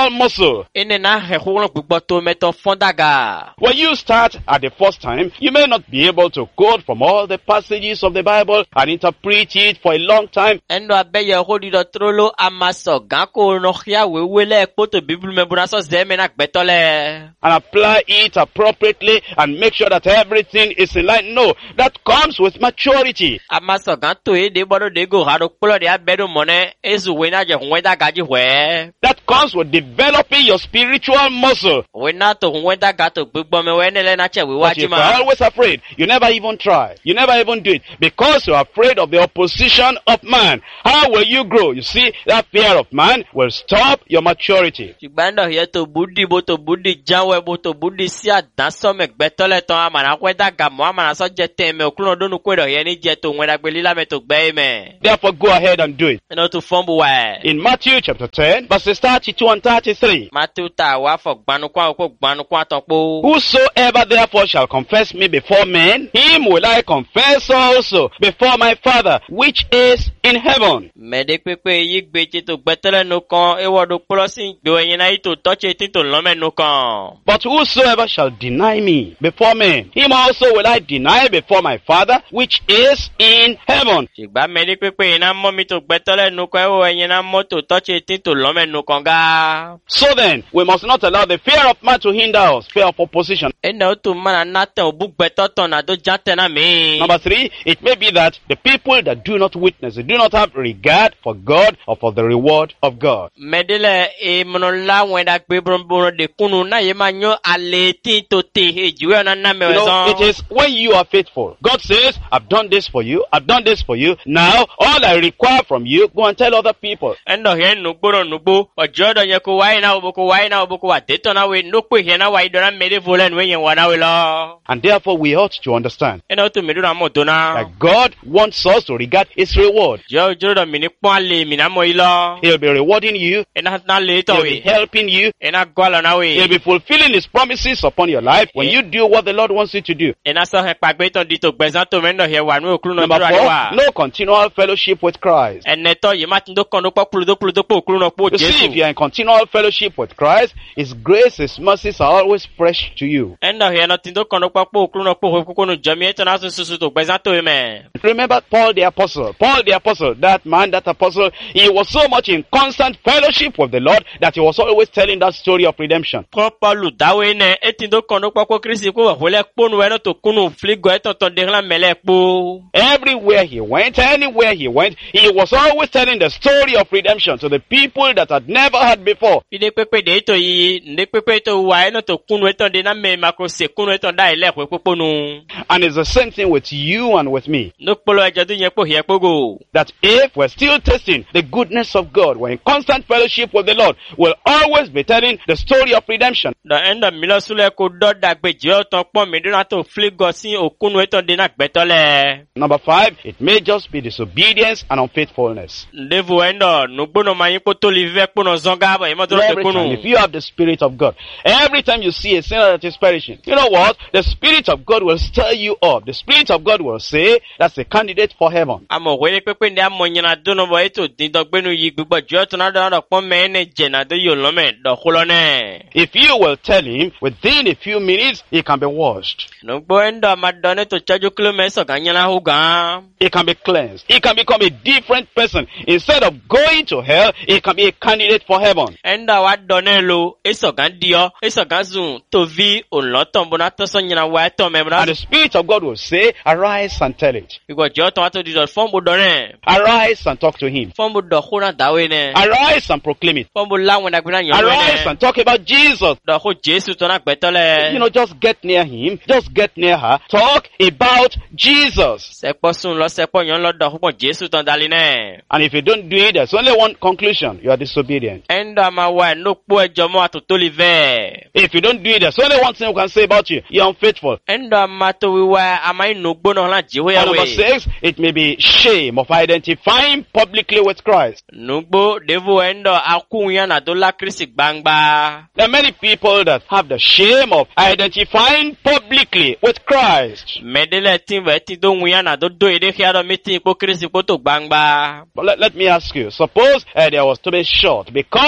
spiritual muscle. Ene na hehulon gbogbo to meto fondaga. When you start at the first time, you may not be able to quote from all the passages of the Bible and interpret it for a long time. Endo abeye hodi do trolo amaso ganko no hia wewele ekpoto Bible mebuna so zeme na gbetole. And apply it appropriately and make sure that everything is in line. No, that comes with maturity. Amaso ganto e de bodo de go hado polo de abedo mone ezu wena je nweda gaji hwe. That comes with developing your spiritual muscle. Wena to nweda gato gbogbo me wenele na che But wiwaji if ma. you're always afraid, you never even try. You never even do it because you're afraid of the opposition of man. How will you grow? You see, that fear of man will stop your maturity. Tibando hiye to budi bo to budi janwe bo to budi siya danso me gbetole to amana kweda gamo amana so jete me okuno donu kwedo hiye ni jeto nweda gbelila me to gbe me. Therefore, go ahead and do it. Eno to fumble wa. In Matthew chapter ten, verses thirty-two and thirty-three. Matthew ta wa fo gbanu kwa oko gbanu kwa to po. Whosoever therefore shall confess me before men, him will I confess also before my Father, which is in heaven. Mede pepe yi gbeje to gbetele no kan ewo do polosin gbe yin na ito touch tin to lome no kan. But whosoever shall deny me before men, him also will I deny before my Father, which is in heaven. Sigba mede pepe ina mo mi to gbetele no kan ewo yin na mo to touch tin to lome no kan ga. So then, we must not allow the fear of man to hinder us, fear of opposition. Ena to mana na te obu gbetoto na do jante na me. Number three, it may be that the people that do not witness, they do not have regard for God or for the reward of God. Medele e monola wenda gbebron de kunu na ye manyo ale ti to te ejiwe na na me You know, wezo. it is when you are faithful. God says, I've done this for you, I've done this for you. Now, all I require from you, go and tell other people. Endo he nugboro nugbo ojo do ye ko wai na obo wai na obo wa deto na we no pe he na wai do na mede volen we yen wa na we lo. And therefore, we ought to understand Eno to medu na mo do na. that God wants us to regard His reward. Jo jo do mini pon le mi na mo ilo. He'll be rewarding you. Ena na le to He'll be we. helping you. Ena gwala na He'll we. be fulfilling His promises upon your life when you do what the Lord wants you to do. Ena so he pagbe to di to gbezan to mendo he wa nu okru no Number dura four, wa. no continual fellowship with Christ. Ene to ye matin do kon do pokulu do pulu do pokulu no po You see, if Jesu. you're in continual fellowship with Christ, His grace, His mercies are always fresh to you. Endo he no tin do kon do pokulu okru no po ko no jami eto na so so to gbezan to me. Remember Paul the apostle. Paul the apostle, that man, that apostle, he was so much in constant fellowship with the Lord that he was always telling that story of redemption. Ko Paulu dawe ne etin do kon do pokulu Kristi ko hole ponu eno to kunu fligo eto to de la mele po. Everywhere he went, anywhere he went, he was always telling the story of redemption to the people that had never heard before. Ide pepe de to yi ne pepe to wa eno to kunu eto de na me mako se kunu eto da ile ko poponu. And it's the same thing with you and with me. No polo ejo du yen po he pogo. That if we're still tasting the goodness of God, we're in constant fellowship with the Lord, we'll always be telling the story of redemption. The end of Milosule ko do da gbeje o ton pon mi do na to fligo si okunu eto de na gbetole. Number five, it may just be disobedience and unfaithfulness. Ndevu endo nugbono mayin po to live po no zonga ba imo to te Every time, kunu. if you have the Spirit of God, every time you see a sinner that is perishing, you know what? The Spirit of God will stir you up. The Spirit of God will say, that's a candidate for heaven. Amo wele pepe ndi amo nyina dono bo eto din do gbenu yi gbugbo jo to na do na pon me ne je na do yo lome do khulo ne. If you will tell him, within a few minutes, he can be washed. Nugbo endo madone to chaju kilo me so ganyana hu ga. He can be cleansed. He can become a different person. Instead of going to hell, he can be a candidate for heaven. Enda wa done lo eso gan dio eso gan zun to vi on lo ton bona to so nyina wa to me bra. And the Spirit of God will say, arise and tell it. Igbo jo to to di do fon bo done. Arise and talk to him. Fon bo do khuna dawe ne. Arise and proclaim it. Fon bo la wona gbina nyo Arise ne. and talk about Jesus. Do khu Jesu to na gbetole. You know, just get near him. Just get near her. Talk about Jesus. Sepo sun lo sepo yon lo do khu Jesu to dali ne. And if you don't do it, there's only one conclusion. You are disobedient. Enda ma wa no po ejo mo atoto live. If you don't do it, there's only one thing we can say about you. You're unfaithful. Enda ma to wi wa amai no gbo no la jiwe And number we. six, it may be shame of identifying publicly with Christ. Nugbo devo endo akunya na do la Kristi gbangba. There are many people that have the shame of identifying publicly with Christ. Medele tin we ti do wuya na do do ede kia do meeting po Kristi po to gbangba. But let, let me ask you, suppose uh, there was to be short because he had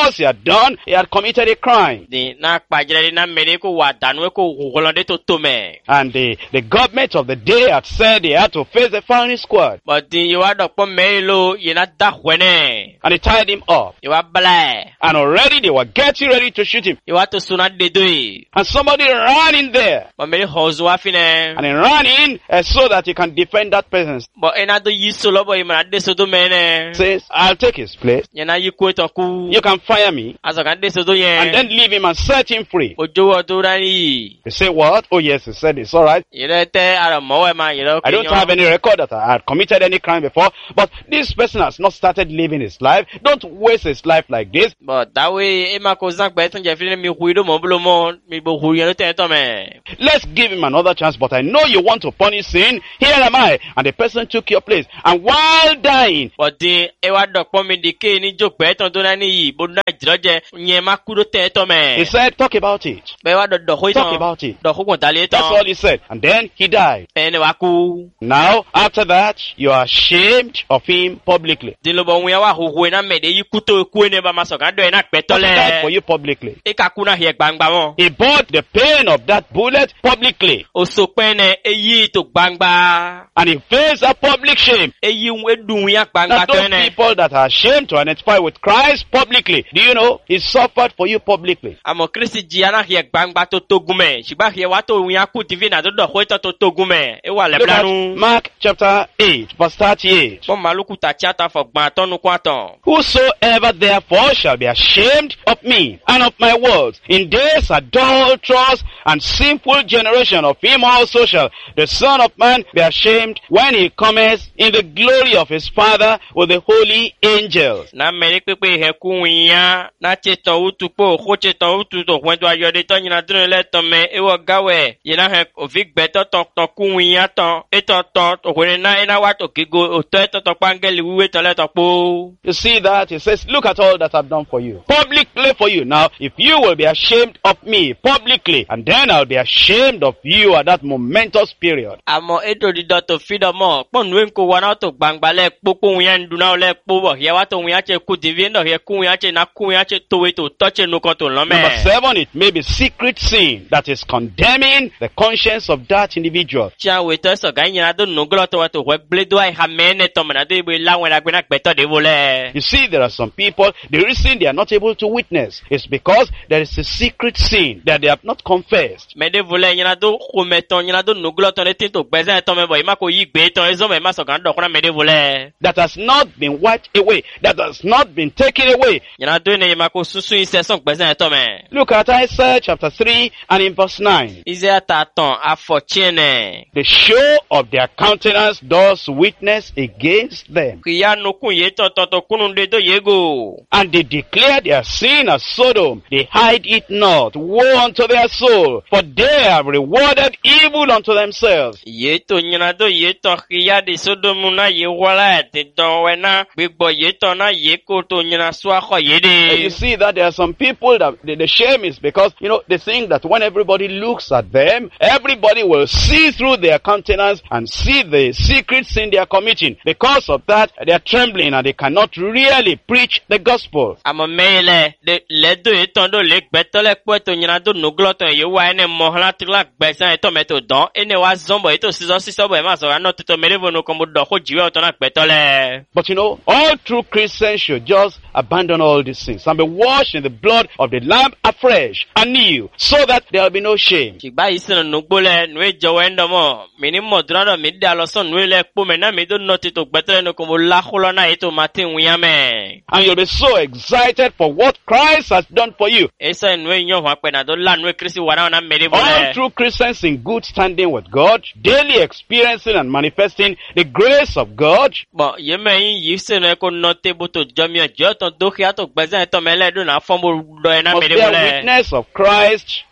done, he had committed a crime. Di na kpajere na mene ko wa danu ko wolonde to tome. And the, the government of the day had said he had to face the firing squad. But di iwa dokpo melo yena da hwene. And they tied him up. Iwa bala. And already they were getting ready to shoot him. Iwa to suna dedoi. And somebody ran in there. But mele hozo afine. And he ran in uh, so that he can defend that person. But ena do yisolo bo imana deso do mene. Says, I'll take his place. Yena yiko etoku. You can fire me. Aso kan deso do yen. And then leave him and set him free. Ojo do rani. They say, what? Oh yes, he said it's alright. Yere te ara mowe ma yere. I don't have any record that I had committed any crime before, but this person has not started living his life. Don't waste his life like this. But that way, ema ko zank beton jefine mi huido mo blo mo mi bo huido te to me. Let's give him another chance, but I know you want to punish sin. Here am I. And the person took your place. And while dying, but the ewa dokpo mi dike ni joke beton do na ni bo na jiroje nye ma kudo te to me. he said, talk about it. Be wa do do ho Talk about it. do ho kon tale That's to. all he said. And then he died. Ene wa ku. Now, after that, you are ashamed of him publicly. Di lo bo wi wa ho ho na me de yikuto ku ne ba maso kan do na But he died for petole. you publicly. E ka ku na he gbangba mo. He bought the pain of that bullet publicly. O so pe ne eyi to gbangba. And he faced a public shame. Eyi we dun ya gbangba That those kene. people that are ashamed to identify with Christ publicly, do you know, he suffered for you publicly. Amo Kristi ji ana he gbangba to togume. Shiba he wa to wi aku T V na do do ho to togume. E wa le Look at blanu. Mark chapter eight, verse thirty-eight. Mo maluku ta chata fo gban tonu kwaton. Whosoever therefore shall be ashamed of me and of my words in this adulterous and sinful generation, of him also shall the Son of Man be ashamed when he cometh in the glory of his Father with the holy angels. Na meri pepe he ku wiya na cheto utu po ho cheto utu to wento ayode to nyina dun le to me e wo gawe yina he ovik beto to to ku wiya to e to to to hore na ina wa to kigo o to to to pangeli wiwe to le to po. You see that? He says, look at all that I've done for you. Publicly for you. Now, if you will be ashamed of me publicly, and then I'll be ashamed of you at that momentous period. Amo eto di do to fido mo pon wen ko wana to gbangba le popo wiya nduna le po bo ye wa to wiya che ku divi no he ku wiya che na ku wiya che to we to touch no ko to lo me. Number seven, it may be secret sin that is condemning the conscience of that individual. Chia we to so ga nyina do no glo to wa to we bledo ai ha me ne to me na do we la wen la gbe na gbeto de vole. You see, there are some people, the reason they are not able to witness is because there is a secret sin that they have not confessed. Me de vole nyina do ko me to nyina do no glo to ne tin to gbeze to me bo ima ko yi gbe to ezo me ma so ga do ko na me de vole. That has not been wiped away. That has not been taken away. Nyina do ne ima ko susu ise so gbeze to me. Look at Isaiah chapter three and in verse nine. Isaiah ta ton afochene. The show of their countenance does witness against them. Kiya no kun ye to to to kunu de do yego. And they declare their sin as Sodom. They hide it not. Woe unto their soul, for they have rewarded evil unto themselves. Ye to nyina do ye to kiya de Sodomu na ye wala te do we na gbigbo ye to na ye ko to nyina swa kho ye And you de. see that there are some people that the, the shame is because, you know, they think that when everybody looks at them, everybody will see through their countenance and see the secret sin they are committing. Because of that, they are trembling and they cannot really preach the gospel. Amo mele de le do ye to do le gbeto le po to nyina do no glo to ye wa ene mo hla ti la gbesa e to me to don ene wa zombo e to sizo sizo bo e ma so na to to mele no ko mo do ko jiwe to na gbeto le. But you know, all true Christians should just abandon all these things and be washed in the blood of the Lamb afresh, anew, so that there will be no shame. Shigba isino nugbo le nwe jowo endo mo mini mo drado mi da lo son nwe le po me na mi do no ti to gbeto le no ko mo la kholo na e to matin wiya me. And you'll be so excited for what Christ has done for you. Esa nwe nyo wa pe na do la nwe Kristi wana na meri All vole. true Christians in good standing with God, daily experiencing and manifesting the grace of God, Bo ye me yin yi se no ko no te bo to jomi ojo to do khia to gbeza to mele do na fo mo do e na must meri bear vole. witness of Christ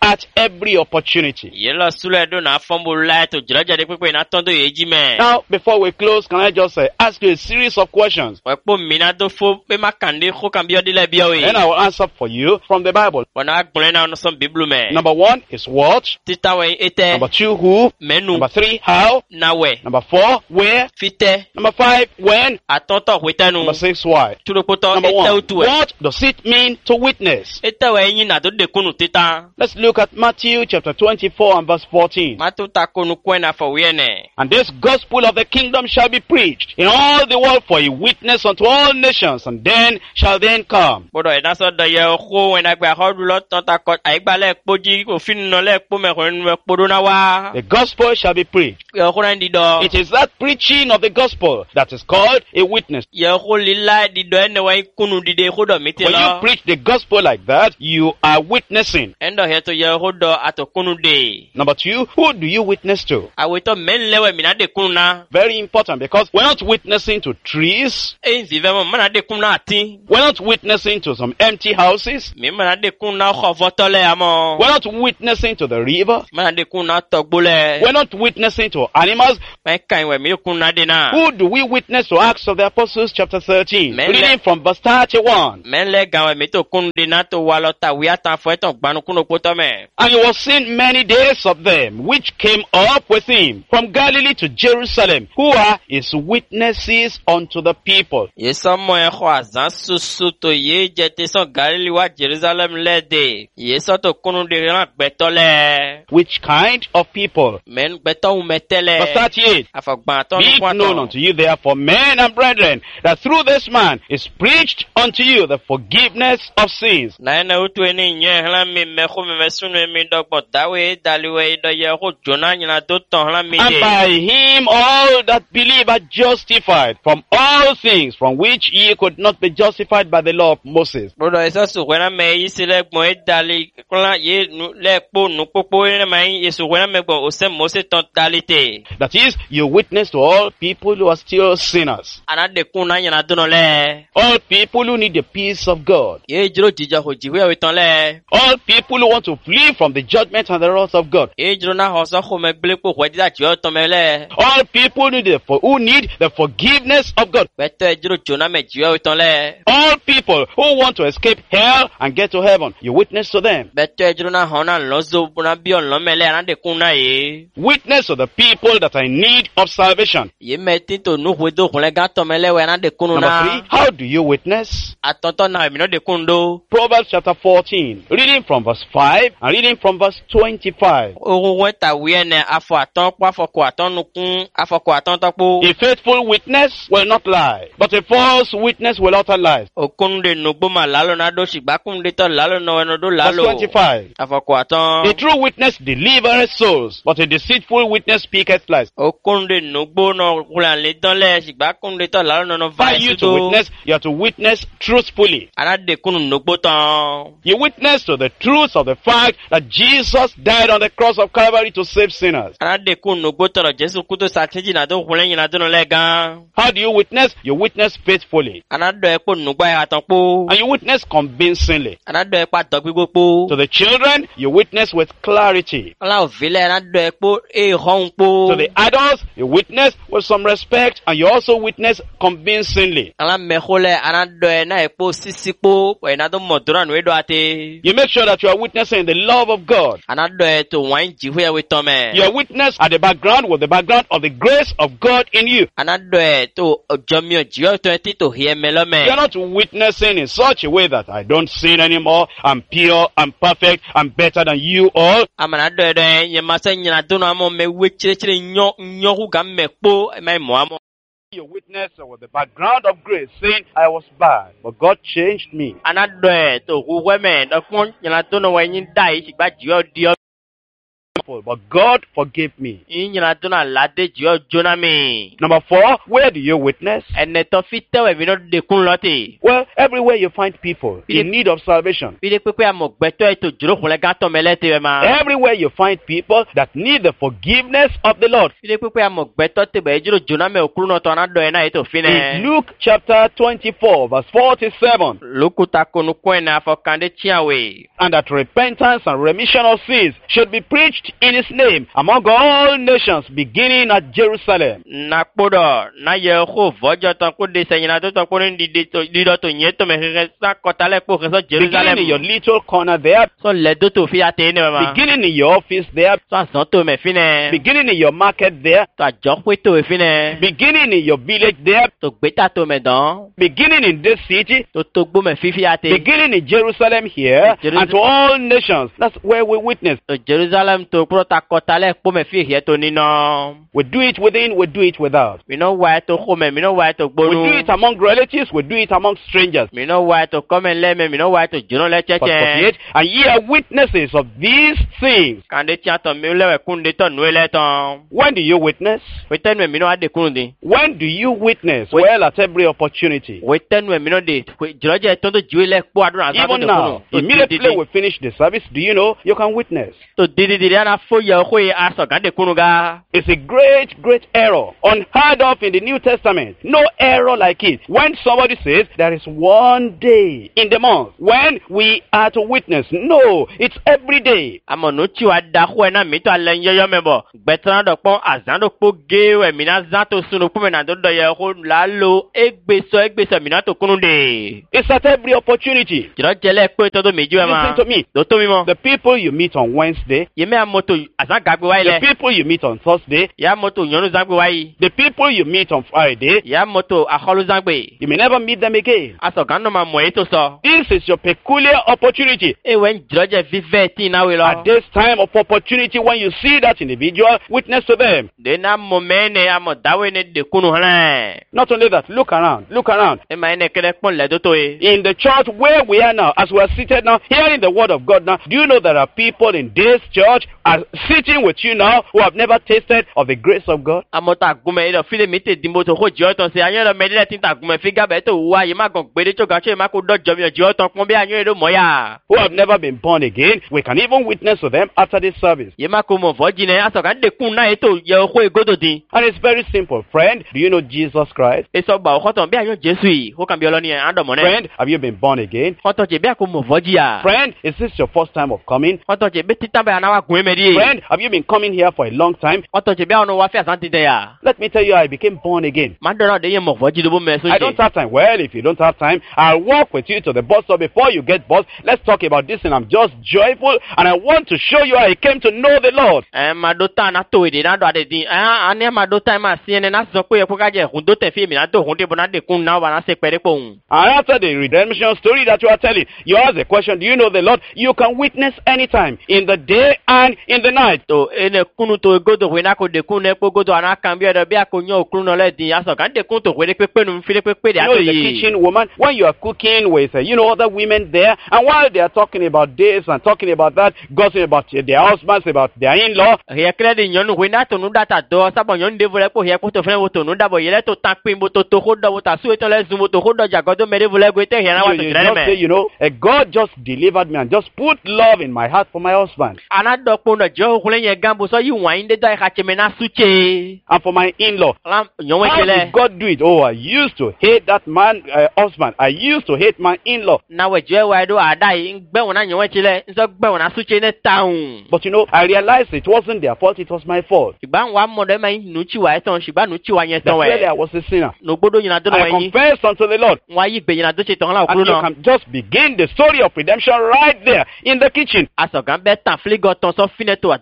at every opportunity. Yela sule do na fombo la to jiraja de pepe na tondo yeji me. Now, before we close, can I just uh, ask you a series of questions? We po mina do fo pe makande ko kan bio de la bio And I will answer for you from the Bible. Wana gbole na no son Bible me. Number one is what? Tita we ete. Number two, who? Menu. Number three, how? Na we. Number four, where? Fite. Number five, when? Atonto wetanu. Number six, why? Tulo poto Number ete one, utuwe. what does it mean to witness? Ete we yin na do de kunu tita. Let's look at Matthew chapter twenty-four and verse fourteen. Matu ta kunu kwena fo wiene. And this gospel of the kingdom shall be preached in all the world for a witness unto all nations, and then shall the end come. Bodo ena so do ye ho wena gba ho du lo ton ta ko aigba le poji ofin no le po me ko nu podo na wa. The gospel shall be preached. Ye ho na ndi do. It is that preaching of the gospel that is called a witness. Ye ho lila di do ene wa kunu di de ho do miti When you lo. preach the gospel like that, you are witnessing. Endo he to ye ho do ato kunu de. Number two, who do you witness to? Awe to men lewe mi na de kunu na. Very important, because we're not witnessing to trees. E nzi ve mo mana de kunu na ati. We're not witnessing to some empty houses. Mi mana de kunu na ho votole amo. We're not witnessing to the river. Mana de kunu na togbole. We're not witnessing to animals. Me kan we mi kunu na de na. Who do we witness to? Acts of the Apostles chapter thirteen. Men Reading le- from verse thirty-one. Men le gan we mi to kunu de na to wa lo ta wi atan fo etan gbanu kunu poto me. And he was seen many days of them, which came up with him from Galilee to Jerusalem, who are his witnesses unto the people. Ye somo e ho azan susu to ye je te so Galili wa Jerusalem le de. Ye so to kunu de ran gbetole. Which kind of people? Men gbeto un metele. Verse thirty-eight. Afagban ton Be it known unto you therefore, men and brethren, that through this man is preached unto you the forgiveness of sins. Na ene utu eni nye hlan mi me khu me me sunu mi dogbo dawe daliwe do ye ho jona nyina do ton hlan mi And de. by him all that believe are justified from all things from which ye could not be justified by the law of Moses. Bodo eso su wena me yisi le gbo e dali kla ye nu le po nu popo ene ma yesu wena me gbo o se mo se ton dalite. That is, you witness to all people who are still sinners. Ana de kun na nyina do no le. All people who need the peace of God. Ye jiro jija ho jiwe we ton le. All people who want to flee from the judgment and the wrath of God. Ye jiro na ho so ho me ble po ho dida jo ton me le. All people who need the, for, who need the forgiveness of God. Beto e jiro jona me jiwe we ton le. All people who want to escape hell and get to heaven. You witness to them. Beto e jiro na ho na lozo na bi on lo me le ana de kun na ye. Witness to the people that are in need of salvation. Ye me tin to nu ho do kun le ga ton me le we ana de kun Number na. three, how do you witness? Atonto na mi no de kun do. Proverbs chapter fourteen, reading from verse five and reading from verse twenty-five. Ogun weta wi ene afọ aton po afọ ko aton nu kun afọ ko aton to po. A faithful witness will not lie, but a false witness will utter lies. Okun de nugbo ma lalo na do sigba kun de to lalo no eno do Verse lalo. twenty-five. Afọ ko aton. A true witness delivereth souls, but a deceitful witness speaketh lies. Okun de nugbo no kulan le don le sigba kun de to lalo no no For vai you to sudo. witness, you have to witness truthfully. Ana de kun nugbo ton. You witness to the truth of the fact that Jesus died on the cross of Calvary to save sinners. Ana de kun nugbo toro Jesu kuto sakeji na do kulen na do no le gan. How do you witness? You witness faithfully. Ana do e po nugbo ya ton po. And you witness convincingly. Ana do e pa do gbigbo po. To the children, you witness with clarity. Ala o vile ana do e po e hon po. To the adults, you witness with some respect, and you also witness convincingly. Ala mehole ana do e na e po sisi po we na do modura no e do ate. You make sure that you are witnessing the love of God. Ana do e to wan jiwe we to me. Your witness at the background with the background of the grace of God in you. Ana do e to ojomi ojiwe to eti to hie me lo me. You're not witnessing in such a way that I don't sin anymore, I'm pure, I'm perfect, I'm better than you all. Amana do e do e ye ma se nyina do no amo me we chire chire nyo nyo hu ga me po e mai mo amo. You witness with the background of grace, saying, I was bad, but God changed me. Ana do e to hu we me do kun nyina do no we nyin dai sigba jiwe dio. but God forgave me. Inyana tuna lade jio jona mi. Number four, where do you witness? Ene to fite we mi no de kun loti. Well, everywhere you find people in need of salvation. Bide pepe amogbeto eto juro kule gato melete we ma. Everywhere you find people that need the forgiveness of the Lord. Bide pepe amogbeto te be juro jona me okuru no to anado ena eto fine. In Luke chapter twenty-four, verse forty-seven. Lukuta kunu kwena afokande chiawe. And that repentance and remission of sins should be preached in his name among all nations, beginning at Jerusalem. Na podo na ye ko vojo to ko de senyina to to ko ndi de to lido to nyeto me sa kotale ko so Jerusalem. Beginning in your little corner there. So ledo to fi ate ne ma. Beginning in your office there. So so to me fine. Beginning in your market there. To jokwe to fine. Beginning in your village there. To gbeta to me don. Beginning in this city. To togbo me fi fi ate. Beginning in Jerusalem here. Jerusalem. And to all nations. That's where we witness. To Jerusalem to prota kotale ko me fi here to ni no. We do it within, we do it without. We know why to home, we know why to go. We do it among relatives, we do it among strangers. We know why to come and let me, we know why to journal let church. And ye are witnesses of these things. Can they chat on me le kunde to no leton? When do you witness? We tell me no ade kundi. When do you witness? Well, at every opportunity. We tell me no de. George to the jewel kwa adura. Even now, immediately we finish the service, do you know you can witness? To didi didi ana fo ye ho ye aso gande kunuga. It's a great, great error, unheard of in the New Testament. No error like it. When somebody says there is one day in the month when we are to witness, no, it's every day. Amonuchi wa da ho na mi to alen yoyo mebo. Betan do pon azan do po ge we mi na zan to sunu ku me na do do ye ho la lo egbeso egbeso mi na to kununde. It's at every opportunity. Jiro jele pe to do meji we ma. Listen to me. Do to mi mo. The people you meet on Wednesday, ye me amoto azan gagbe wa ile. The people you meet on Thursday, ya moto yonu zangbe wa yi. The people you meet on Friday, ya moto akholu zangbe. You may never meet them again. Aso kan no ma mo eto so. This is your peculiar opportunity. E when jiro viveti na we lo. At this time of opportunity, when you see that individual, witness to them. De na mo mene amo dawe ne de kunu hala. Not only that, look around, look around. E ma ene kele pon le do to e. In the church where we are now, as we are seated now, hearing the word of God now, do you know there are people in this church are sitting with you now who have never tasted of the grace of God? Amota gume ilo file mite dimbo to ho joton se anyo lo medile tinta gume figa be to wa ye ma gon gbede to gache ma ko do jomi joton pon bi anyo ilo moya. Who have never been born again, we can even witness to them after this service. Ye ma ko mo vojine aso kan de kun na eto ye ho egodo din. And it's very simple, friend. Do you know Jesus Christ? E so ba o bi anyo Jesu yi, ho kan bi oloni ando mo ne. Friend, have you been born again? Hoto je bi ko mo vojia. Friend, is this your first time of coming? Hoto je bi titan ba na wa gun emedi. Friend, have you been coming here for a long time? Hoto je bi ono wa fi asanti de ya. Let me tell you, I became born again. I don't have time. Well, if you don't have time, I'll walk with you to the bus stop before you get bus. Let's talk about this, and I'm just joyful, and I want to show you how I came to know the Lord. And after the redemption story that you are telling, you ask the question, do you know the Lord? You can witness anytime, in the day and in the night. You know, the kitchen woman, when you are cooking with, uh, you know, other women there, and while they are talking about this and talking about that, gossiping about uh, their husbands, about their in-law, you, you just say, you know, uh, God just delivered me and just put love in my heart for my husband. And for my in-law. How did God do it? Oh, I used to hate that man, uh, husband. I used to hate my in-law. But you know, I realized it wasn't their fault, it was my fault. That's where I was a sinner. I confessed unto the Lord. And you can just begin the story of redemption right there in the kitchen.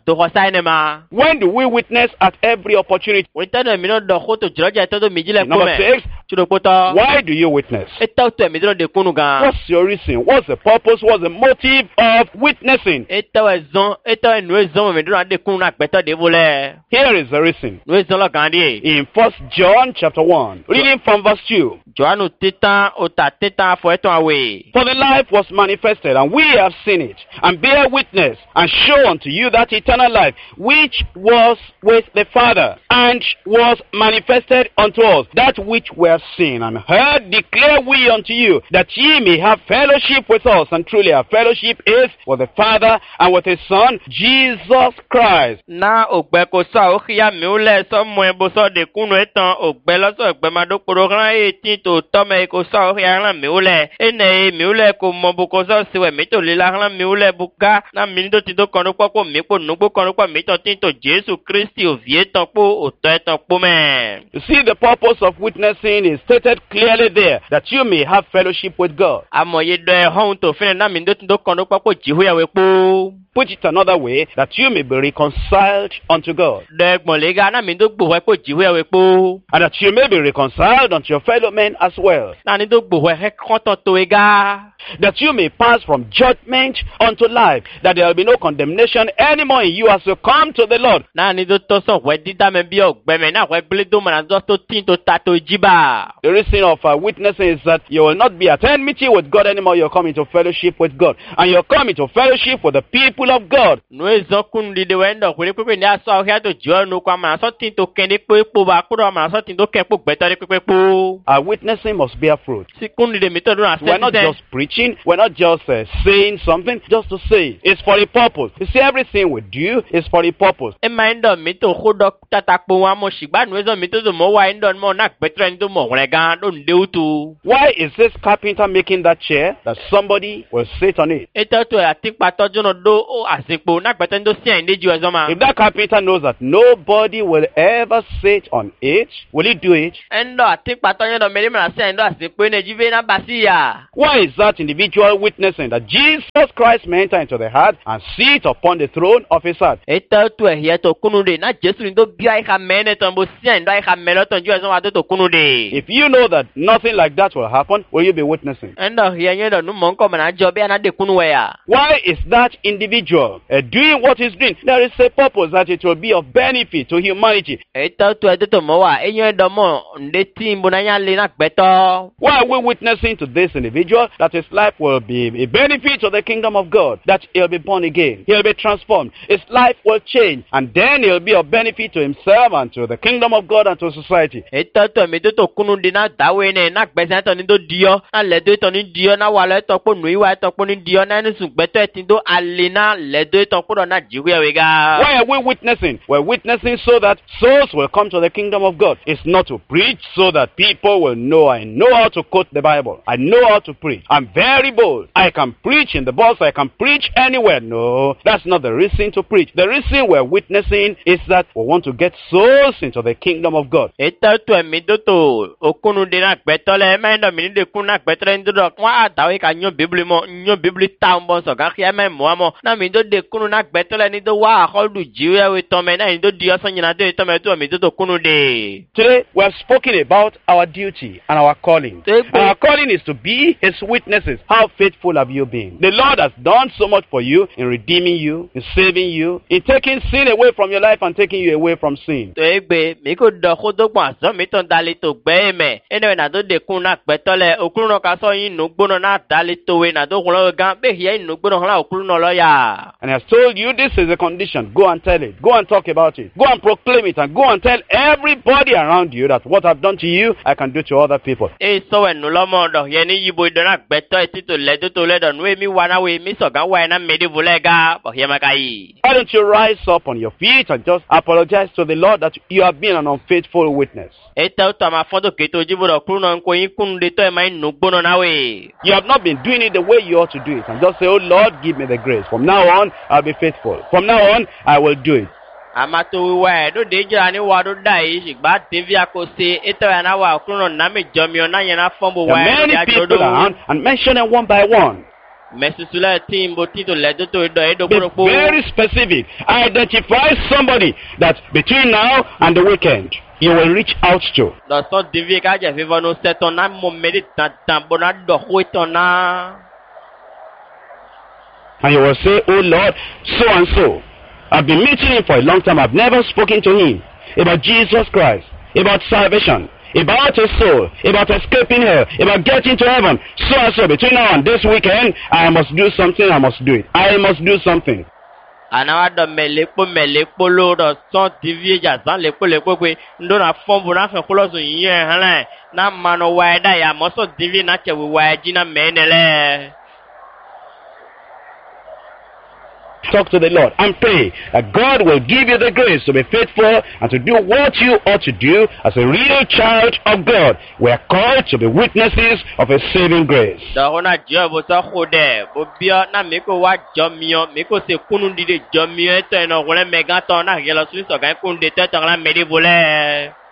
When do we witness at every opportunity? Number six, Chudopoto. Why do you witness? Eta to mi do de kunu gan. What's your reason? What's the purpose? What's the motive of witnessing? Eta we zon, eta we nu zon mi do de kunu na gbeto de vole. Here is the reason. Nu zon lo gan di. In First John chapter one, reading from verse two. Joanu titan o ta titan fo eton awe. For the life was manifested, and we have seen it, and bear witness, and show unto you that eternal life, which was with the Father, and was manifested unto us. That which we have seen and heard declare we unto you, that ye may have fellowship with us. And truly our fellowship is with the Father and with His Son, Jesus Christ. Na ogbe ko sa o khia mi o le so mo e bo so de kunu etan ogbe lo so ogbe ma do poro ran etin to to me ko sa o khia ran mi o le ene mi o le ko mo bo ko so siwe mi to le la ran mi o le buka na mi do ti do kan ro po mi po nu po kan ro po mi to tin to Jesus Christ o vie tan po o to etan po me. You see, the purpose of witnessing is stated clearly there, that you may have fellowship with God. Amoye do e hon to fene na mi do tin do kan ro po jihu ya we po. Put it another way, that you may be reconciled unto God. De gbon le ga na mi do gbo we po jihu ya we po. And that you may be reconciled unto your fellow men as well. Na ni do gbo we he kan to to e ga. That you may pass from judgment unto life, that there will be no condemnation anymore in you as you come to the Lord. Na ni do to so we dida me bi ogbe me na we ble do man do to tin to ta to jiba. The reason of uh, witnessing is that you will not be at enmity with God anymore. You're coming to fellowship with God, and you're coming to fellowship with the people of God. No ezo kun di de wendo kuri pepe ni aso he to jo no kwa man so tin to kende pe po ba kuro man so tin to ken po gbeto de pepe po. Our witnessing must bear fruit. Si kun di de mi to do na se. We're not just preaching. We're not just uh, saying something just to say. It's for a purpose. You see, everything we do is for a purpose. E ma ndo mi to khodo tata po wa mo shigba no ezo mi to do mo wa ndo mo na gbeto en do mo re gan do nde utu. Why is this carpenter making that chair that somebody will sit on it? E to to ati pa tojo no do o asipo na gbeto ndo si en de ju ezo ma. If that carpenter knows that nobody will ever sit on it, will he do it? Endo ati pa tojo no me ma se endo asipo ne jive na basia. Why is that individual witnessing that Jesus Christ may enter into the heart and sit upon the throne of his heart? E to to e to kunu de na Jesu ni do bia e ka mene ton bo si en do e ka melo ton ju ezo wa do to kunu de. If you know that nothing like that will happen, will you be witnessing? Endo hiya nyedo nu mon ko na jo bia na de kunu we ya. Why is that individual uh, doing what he's doing? There is a purpose that it will be of benefit to humanity. E to to e to mo wa e nyedo mo nde timbo na nya le na gbeto. Why are we witnessing to this individual that his life will be a benefit to the kingdom of God, that he'll be born again, he'll be transformed, his life will change, and then he'll be of benefit to himself and to the kingdom of God and to society? E to to mi to to kunu de na dawe ne na gbese to ni do dio na le do to ni dio na wa le to po nu iwa to po ni dio na ni sun gbeto e tin do ale na le do to po na jiwe we ga. Why are we witnessing? We're witnessing so that souls will come to the kingdom of God. It's not to preach so that people will know I know how to quote the Bible, I know how to preach, I'm very bold, I can preach in the bus, I can preach anywhere. No, that's not the reason to preach. The reason we're witnessing is that we want to get souls into the kingdom of God. E to to mi do to okunu de na gbeto le ma ndo mi de kun na gbeto le ndo do kwa dawe ka nyo bibli mo nyo bibli ta mbo so ga khia me mo mo na mi do de kunu na gbeto le ni do wa holdu jiwe we to me na ndo dio so nyina de to me to mi do to kunu de. Today we have spoken about our duty and our calling. And our calling is to be his witnesses. How faithful have you been? The Lord has done so much for you in redeeming you, in saving you, in taking sin away from your life and taking you away from sin. To egbe mi ko do khodo gba so mi ton dali to gbe me ene na do de kun na gbeto le okunu no ka so yin no gbono na dali to we na do kun lo gan be ye no gbono la okunu no lo ya. And he has told you this is a condition. Go and tell it. Go and talk about it. Go and proclaim it, and go and tell everybody around you that what I've done to you, I can do to other people. E so we no lo mo do ye ni yibo do na gbeto e ti to le do to le do no mi wa na we mi so gan wa na me de vulega bo ye makai. Why don't you rise up on your feet and just apologize to the Lord that you have been an unfaithful witness? E to to ma fodo ke to jibo do kunu no ko yin kunu de to e ma no gbono na we. You have not been doing it the way you ought to do it, and just say, oh Lord, give me the grace. From now on, I'll be faithful. From now on, I will do it. Amato we do de jira ni wa do dai sigba tv akose eto ya na wa kunu na me jomi ona yen na fombo wa many people around, and mention them one by one. Mesisula timbo tito ledo to do edo Be poro. very specific. Identify somebody that between now and the weekend, you will reach out to. Dans son divi ka je vivre nous c'est ton âme mon médite dans dans bona do ko ton âme. And you will say, oh Lord, so and so. I've been meeting him for a long time. I've never spoken to him about Jesus Christ, about salvation, about his soul, about escaping hell, about getting to heaven. So and so, between now and this weekend, I must do something, I must do it. I must do something. Anawa do melepo melepo lo do son divi ja zan lepo lepo kwe ndo na fombu na fe kulo so yin han na mano wa da ya mo so divi na che wa ji na menele. Talk to the Lord and pray that God will give you the grace to be faithful and to do what you ought to do as a real child of God. We are called to be witnesses of a saving grace. Da hona je bo sa khode bo bia na me ko wa jomio me ko se kunu di de jomio to no wole mega to na gelo su so ga kun de te to la me di bole.